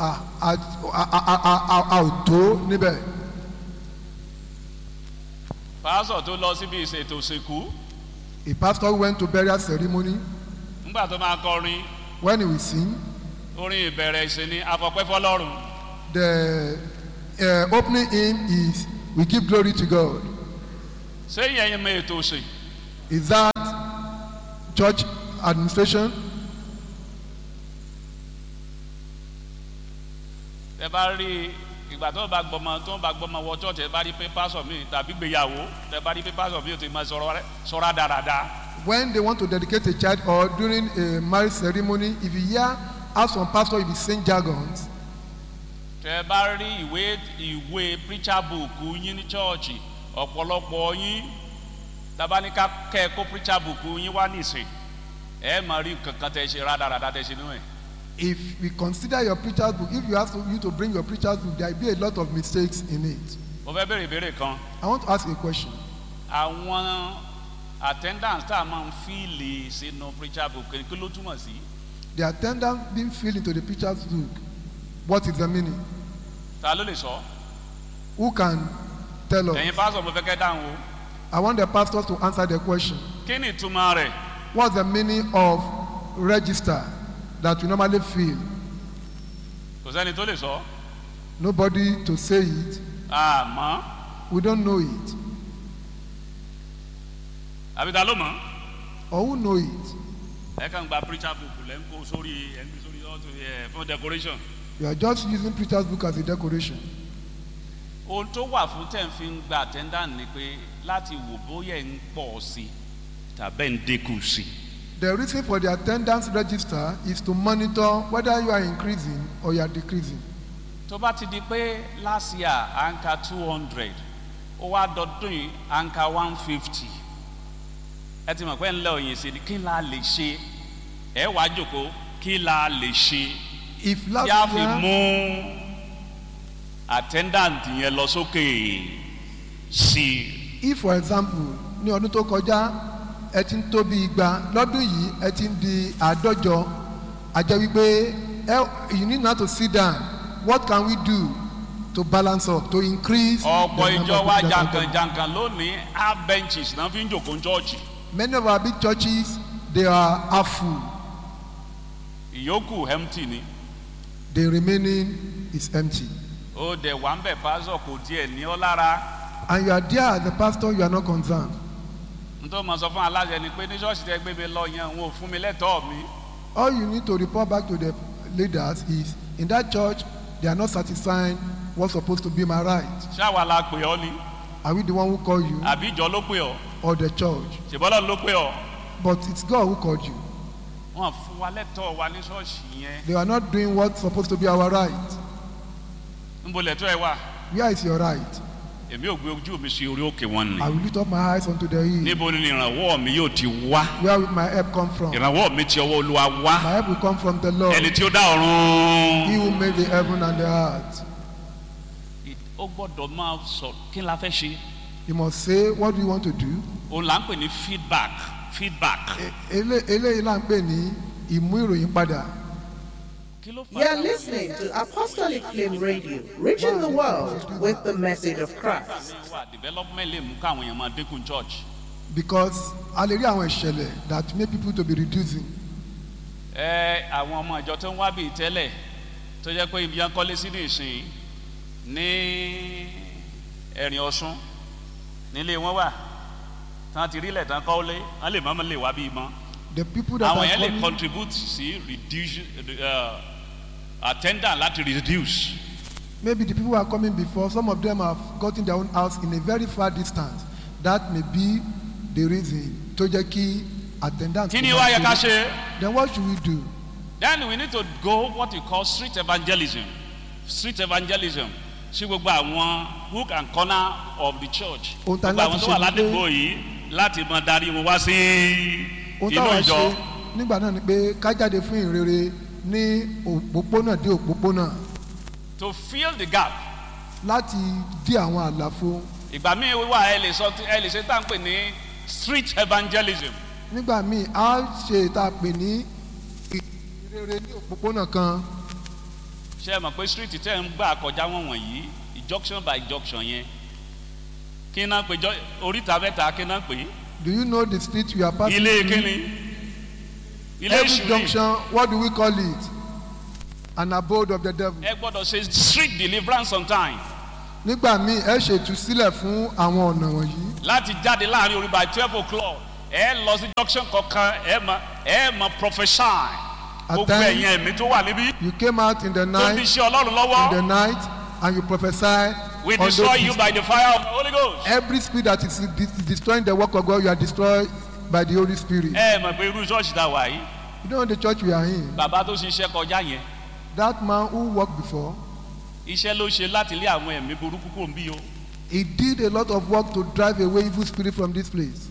Speaker 2: a ò tó níbẹ̀.
Speaker 1: Pásọ̀ tó lọ síbi ìṣètò ìsìnkú
Speaker 2: A pastor went to burial ceremony.
Speaker 1: nígbà tó máa kọrin
Speaker 2: When he will sing,
Speaker 1: orin ìbẹ̀rẹ̀ ìsìn ni afọpẹ́ fọlọ́run.
Speaker 2: the opening hymn is "We give glory to God."
Speaker 1: sẹ́yìn ẹ̀yin mọ ètò òsè.
Speaker 2: Is that church administration?
Speaker 1: ẹ bá rí ìgbà tó bá gbọmọ wọ church ẹ bá rí pé pásọ mi tàbí gbéyàwó ẹ bá rí pé pásọ mi ò ti máa sọ̀rọ̀ dáradára.
Speaker 2: When they want to dedicate a child or during a marriage ceremony, if you hear how some pastor will be saying jargons,
Speaker 1: tẹ bá rí ìwé preacher book yín ní church ọ̀pọ̀lọpọ̀ yín tabaníkà kẹ́ẹ̀kọ́ preacher book yín wá nìsín ẹ máa rí kankan tẹ ṣe rádaràdà tẹ ṣe nínú ẹ̀.
Speaker 2: if we consider your preacher's book, if you ask you to bring your preacher's book, there will be a lot of mistakes in it.
Speaker 1: mo fẹ́ béèrè ìbéèrè kan.
Speaker 2: I want to ask a question.
Speaker 1: àwọn attendance tá a máa ń fíìlì sínú preacher book kí ló túmọ̀ sí.
Speaker 2: The attendance being filled into the preacher's book, what is the meaning?
Speaker 1: ta ló lè sọ.
Speaker 2: Who can tell us?
Speaker 1: ẹ̀yin pásọ̀ mo fẹ́ kẹ́ dáhùn o.
Speaker 2: I want the pastors to answer the question.
Speaker 1: kí ni ìtumọ̀ rẹ̀.
Speaker 2: What's the meaning of register that we normally fill?
Speaker 1: kò sẹ́ni tó lè sọ.
Speaker 2: Nobody to say it.
Speaker 1: àmọ́
Speaker 2: We don't know it.
Speaker 1: àbí ta ló mọ̀.
Speaker 2: Or who know it?
Speaker 1: ẹ kàn gba preacher book lẹ́ ń kó sórí ẹ̀ ń gbé sórí ọ̀tún fún decoration.
Speaker 2: You are just using preacher's book as a decoration.
Speaker 1: ohun tó wà fún tẹ̀ ń fi ń gba attendance ni pé láti wò bóyá ẹ̀ ń pọ̀ sí tàbí ń dínkù sí.
Speaker 2: The reason for the attendance register is to monitor whether you are increasing or you are decreasing.
Speaker 1: tó bá ti di pé last year à ń ka 200 ó wá dọdún yìí à ń ka 150 ẹ ti mọ̀ pé ńlẹ̀ òyìn sí ni kí la lè ṣe ẹ wá jòkó kí la lè ṣe
Speaker 2: If last
Speaker 1: yá fi
Speaker 2: year,
Speaker 1: mú attendant yẹn lọ sókè sí i.
Speaker 2: if for example ní ọdún tó kọjá ẹ ti ń tó bí igba, lọ́dún yìí ẹ ti ń di àádọ́jọ, àjẹ́ wípé you need now to sit down. What can we do to balance up, to increase?
Speaker 1: ọ̀pọ̀ ìjọ wa jankan lónìí half benches náà fi ń jòkó church.
Speaker 2: Many of our big churches, they are half full.
Speaker 1: ìyókù empty ni.
Speaker 2: The remaining is empty.
Speaker 1: ó dẹ̀ wà ń bẹ̀ pásọ̀ kò tiẹ̀ ní ọ́ lára.
Speaker 2: And you are there as the pastor, you are not concerned.
Speaker 1: n tó mọ̀ sọ fún aláṣẹ ni pé ní ṣọ́ọ̀ṣì tẹ gbé mi lọ yẹn òun ò fún mi lẹ́tọ̀ọ́ mi.
Speaker 2: All you need to report back to the leaders is, in that church, they are not satisfying what's supposed to be my right.
Speaker 1: ṣáwa la pè ọ́ ni.
Speaker 2: Are we the one who called you
Speaker 1: àbí ìjọ ló pè ọ́.
Speaker 2: or the church?
Speaker 1: ṣèbọ́lọ́ ló pè ọ́.
Speaker 2: But it's God who called you.
Speaker 1: wọ́n fún wa lẹ́tọ̀ọ́ wa ní ṣọ́ọ̀ṣì yẹn.
Speaker 2: They are not doing what's supposed to be our right.
Speaker 1: ń bo lẹ́tọ́ ẹ wà.
Speaker 2: Where is your right?
Speaker 1: èmi ò gbé ojú mi sí orí òkè wọn
Speaker 2: I
Speaker 1: ni.
Speaker 2: will lift up my eyes unto the hill.
Speaker 1: níbo ni ìrànwọ́ mi yóò ti wá.
Speaker 2: Where will my help come from?
Speaker 1: ìrànwọ́ mi ti ọwọ́ olúwa wá.
Speaker 2: My help will come from the Lord.
Speaker 1: ẹni tí ó dá ọ̀run.
Speaker 2: He who made the heaven and the earth.
Speaker 1: ó gbọ́dọ̀ máa sọ kí la fẹ́ ṣe.
Speaker 2: You must say, what do you want to do?
Speaker 1: òun là ń pè ní feedback.
Speaker 2: Eléyìí là ń pè ní ìmú ìròyìn padà.
Speaker 1: kí ló fà á?
Speaker 3: You're listening to Apostolic Flame Radio, reaching the world with the message of Christ.
Speaker 1: development lè mú káwọn èèyàn máa dínkù church.
Speaker 2: Because a lè rí àwọn ìṣẹ̀lẹ̀ that make people to be reducing.
Speaker 1: àwọn ọmọ ìjọ tó ń wá bíi tẹ́lẹ̀ tó jẹ́ pé ibi yẹn kọ́lé sí ní ìsìn ní ẹ̀rìn ọ̀ṣun nílé wọn wà tán ti rí ilẹ̀ tán kọ́lé wọ́n lè má lè wá bíi mọ́.
Speaker 2: The people that
Speaker 1: àwọn
Speaker 2: are
Speaker 1: yẹn lè
Speaker 2: coming,
Speaker 1: contribute sí attendant láti reduce.
Speaker 2: maybe the people who are coming before, some of them have gotten their own house in a very far distance. That may be the reason tó jẹ́ kí attendance.
Speaker 1: kí ni wá yẹ ká ṣe?
Speaker 2: Then what should we do?
Speaker 1: Then we need to go what we call street evangelism. Street evangelism sí gbogbo àwọn hook and corner of the church.
Speaker 2: Ohun tá a
Speaker 1: gbogbo
Speaker 2: láti
Speaker 1: àwọn tó
Speaker 2: ṣe
Speaker 1: wà
Speaker 2: ni pé-
Speaker 1: ládùúgbò yìí láti máa darí wọn wá sí
Speaker 2: Ohun
Speaker 1: inú
Speaker 2: táwa
Speaker 1: ìjọ.
Speaker 2: ṣe nígbà náà ni pé ká jáde fún ìrere ní òpópónà dé òpópónà
Speaker 1: To fill the gap.
Speaker 2: láti dí àwọn àlàfo.
Speaker 1: Ìgbà míì wíwá ẹ lè ṣe tá à ń pè ní street evangelism.
Speaker 2: Nígbà míì a ṣe tá a pè ní ìrere ní òpópónà kan.
Speaker 1: Ṣé ẹ mọ̀ pé street tẹ́ ń gbà kọjá wọn wọ̀nyí junction by junction yẹn kí náà pè oríta mẹ́ta kí náà pè.
Speaker 2: Do you know the street you are passing
Speaker 1: ilé
Speaker 2: through?
Speaker 1: kíni ilé
Speaker 2: Every
Speaker 1: èṣù ni.
Speaker 2: junction, what do we call it? An abode of the devil.
Speaker 1: ẹ gbọ́dọ̀ ṣe street deliverance sometime
Speaker 2: Nígbà míì ẹ ṣètúsílẹ̀ fún àwọn ọ̀nà wọ̀nyí.
Speaker 1: láti jáde láàrin orí by 12 o'clock ẹ lọ sí junction kankan ẹ mọ prophesy gbogbo
Speaker 2: times-
Speaker 1: ẹ̀yin ẹ̀mí tó wà níbí
Speaker 2: You came out in the
Speaker 1: tó ń
Speaker 2: night,
Speaker 1: bí iṣẹ́ ọlọ́run lọ́wọ́
Speaker 2: and you prophesy.
Speaker 1: we
Speaker 2: on
Speaker 1: destroy
Speaker 2: those
Speaker 1: you by the fire of the Holy Ghost.
Speaker 2: Every spirit that is destroying the work of God, you are destroyed by the Holy Spirit.
Speaker 1: ẹ mọ̀ pé irú ṣọ́ọ̀ṣì tá a wà yìí
Speaker 2: You know the church we are in.
Speaker 1: bàbá tó ṣiṣẹ́ kọjá yẹn
Speaker 2: That man who worked before,
Speaker 1: iṣẹ́ ló ṣe láti lé àwọn ẹ̀mí burúkú kò ń bí o.
Speaker 2: he did a lot of work to drive away evil spirit from this place.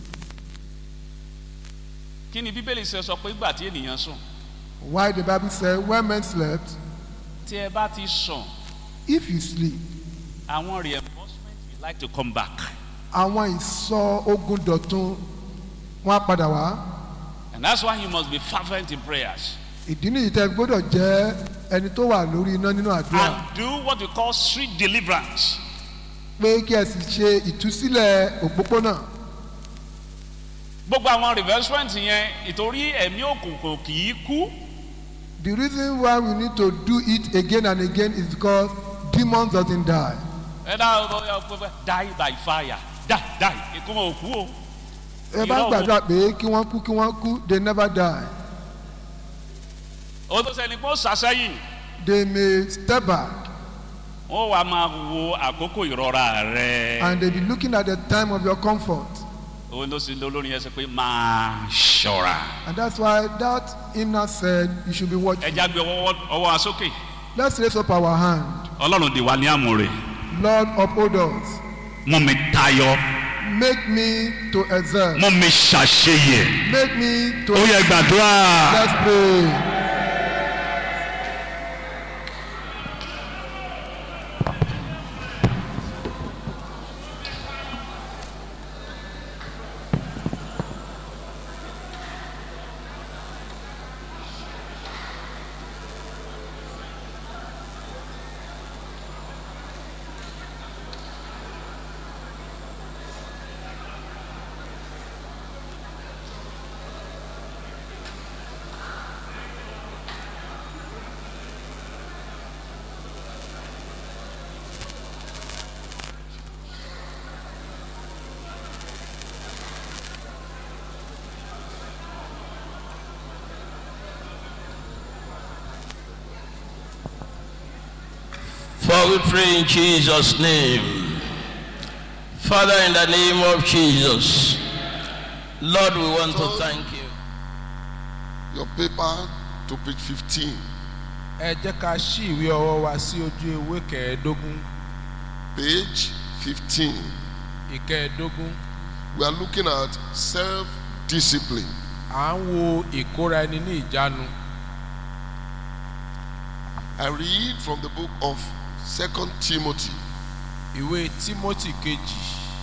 Speaker 1: kí ni bíbélì sọ pé ìgbà tí ènìyàn sùn
Speaker 2: Why the Bible says, when men slept,
Speaker 1: tí ẹ bá ti sùn
Speaker 2: if you sleep,
Speaker 1: àwọn reinforcement will like to come back
Speaker 2: àwọn ìsọ ogun dọ̀tun wọn á padà wá.
Speaker 1: and that's why you must be fervent in prayers
Speaker 2: Ìdí nìyí tẹ́ gbọ́dọ̀ jẹ́ ẹni tó wà lórí iná nínú àdúrà.
Speaker 1: and do what we call street deliverance.
Speaker 2: Pé kí ẹ sì ṣe ìtúsílẹ̀ òpópónà.
Speaker 1: gbogbo àwọn reinforcement yẹn ìtorí ẹ̀mí òkùnkùn kì í kú
Speaker 2: The reason why we need to do it again and again is because demons doesn't die.
Speaker 1: ẹ die by fire die ikú wọn ò kú o.
Speaker 2: Ẹ bá gbàdúrà pé kí wọ́n kú, they never die.
Speaker 1: o tó sẹni pé ó sàṣẹyìn
Speaker 2: They may step back
Speaker 1: wọn wà máa wo àkókò ìrora rẹ.
Speaker 2: and they be looking at the time of your comfort.
Speaker 1: òun ló sì lólórin yẹn sọ pé máa ṣọ́ra.
Speaker 2: And that's why that hymn said you should be watching.
Speaker 1: ẹja gbé ọwọ́ wa sókè.
Speaker 2: Let's raise up our hand.
Speaker 1: ọlọ́run dì wá ní àmúre.
Speaker 2: Lord, uphold us.
Speaker 1: mú mi tayọ.
Speaker 2: Make me to excel.
Speaker 1: mú mi ṣàṣeyẹ.
Speaker 2: Make me to.
Speaker 1: ó yẹ gbàdúrà.
Speaker 2: Let's pray.
Speaker 4: For we pray in Jesus' name. Father, in the name of Jesus, Lord, we want to thank you.
Speaker 5: Your paper to page 15.
Speaker 6: Ẹ jẹ́ ká ṣí ìwé ọwọ́ wa sí ojú ewé kẹẹ̀ẹ́dógún.
Speaker 5: Page 15.
Speaker 6: Ìkẹẹ̀ẹ́dógún.
Speaker 5: We are looking at self-discipline.
Speaker 6: À ń wo ìkóra ẹni ní ìjánu.
Speaker 5: I read from the book of 2 Timothy.
Speaker 6: Ìwé Tímótì kejì.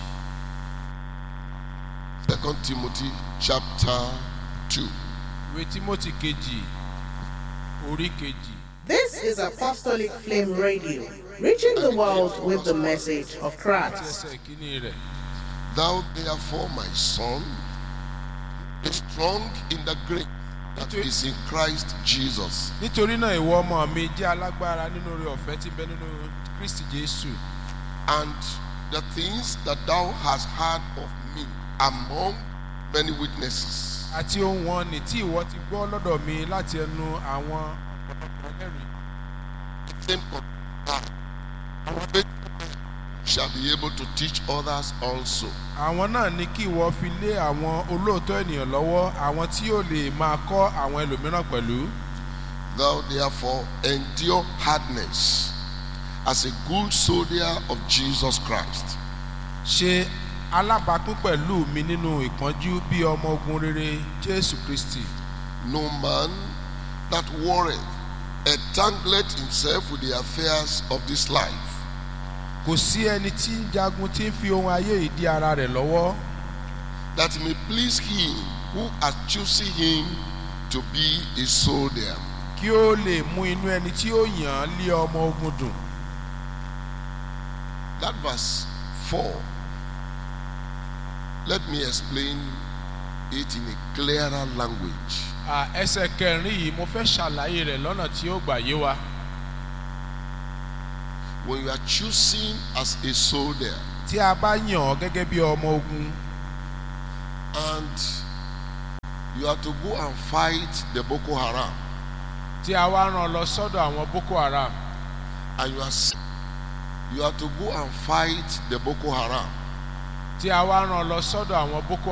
Speaker 5: 2 Timothy chapter 2.
Speaker 6: Ìwé Tímótì kejì. Orí kejì.
Speaker 3: This is Apostolic Flame Radio, reaching the world with the message of Christ.
Speaker 6: Ẹsẹ̀ kìíní rẹ̀.
Speaker 5: Thou therefore, my son, be strong in the grace that is in Christ Jesus.
Speaker 6: Nítorí náà ìwọ ọmọ mi jẹ́ alágbára nínú oore ọ̀fẹ́ tí ń bẹ nínú Kristi Jésù.
Speaker 5: And the things that thou hast heard of me among many witnesses.
Speaker 6: Àti ohun wọn ni tí ìwọ ti gbọ́ lọ́dọ̀ mi láti ẹnu àwọn ẹlẹ́rìí.
Speaker 5: Same faith shall be able to teach others also.
Speaker 6: Àwọn náà ní kí ìwọ fi lé àwọn olóòótọ́ ènìyàn lọ́wọ́, àwọn tí yóò lè máa kọ́ àwọn ẹlòmíràn pẹ̀lú.
Speaker 5: Thou therefore endure hardness as a good soldier of Jesus Christ.
Speaker 6: Ṣe alábàápín pẹ̀lú mi nínú ìpọ́njú bí ọmọ ogun rere Jésù Kristi.
Speaker 5: No man that warreth entangleth himself with the affairs of this life,
Speaker 6: Kò sí ẹni tí ń jagun tí ń fi ohun ayé yìí dí ara rẹ̀ lọ́wọ́,
Speaker 5: that he may please him who hath chosen him to be a soldier.
Speaker 6: kí ó lè mú inú ẹni tí ó yàn án lé ọmọ ogun dùn.
Speaker 5: That verse 4. Let me explain it in a clearer language.
Speaker 6: Ẹsẹ̀ kẹrin yìí mo fẹ́ ṣàlàyé rẹ̀ lọ́nà tí ó gbà yé wa.
Speaker 5: When you are choosing as a soldier
Speaker 6: Tí a bá yàn ọ́ gẹ́gẹ́ bí ọmọ ogun
Speaker 5: and you are to go and fight the Boko Haram,
Speaker 6: tí a wá rán lọ sọ́dọ̀ àwọn Boko Haram
Speaker 5: and you are to go and fight the Boko Haram,
Speaker 6: tí a wá rán lọ sọ́dọ̀ àwọn Boko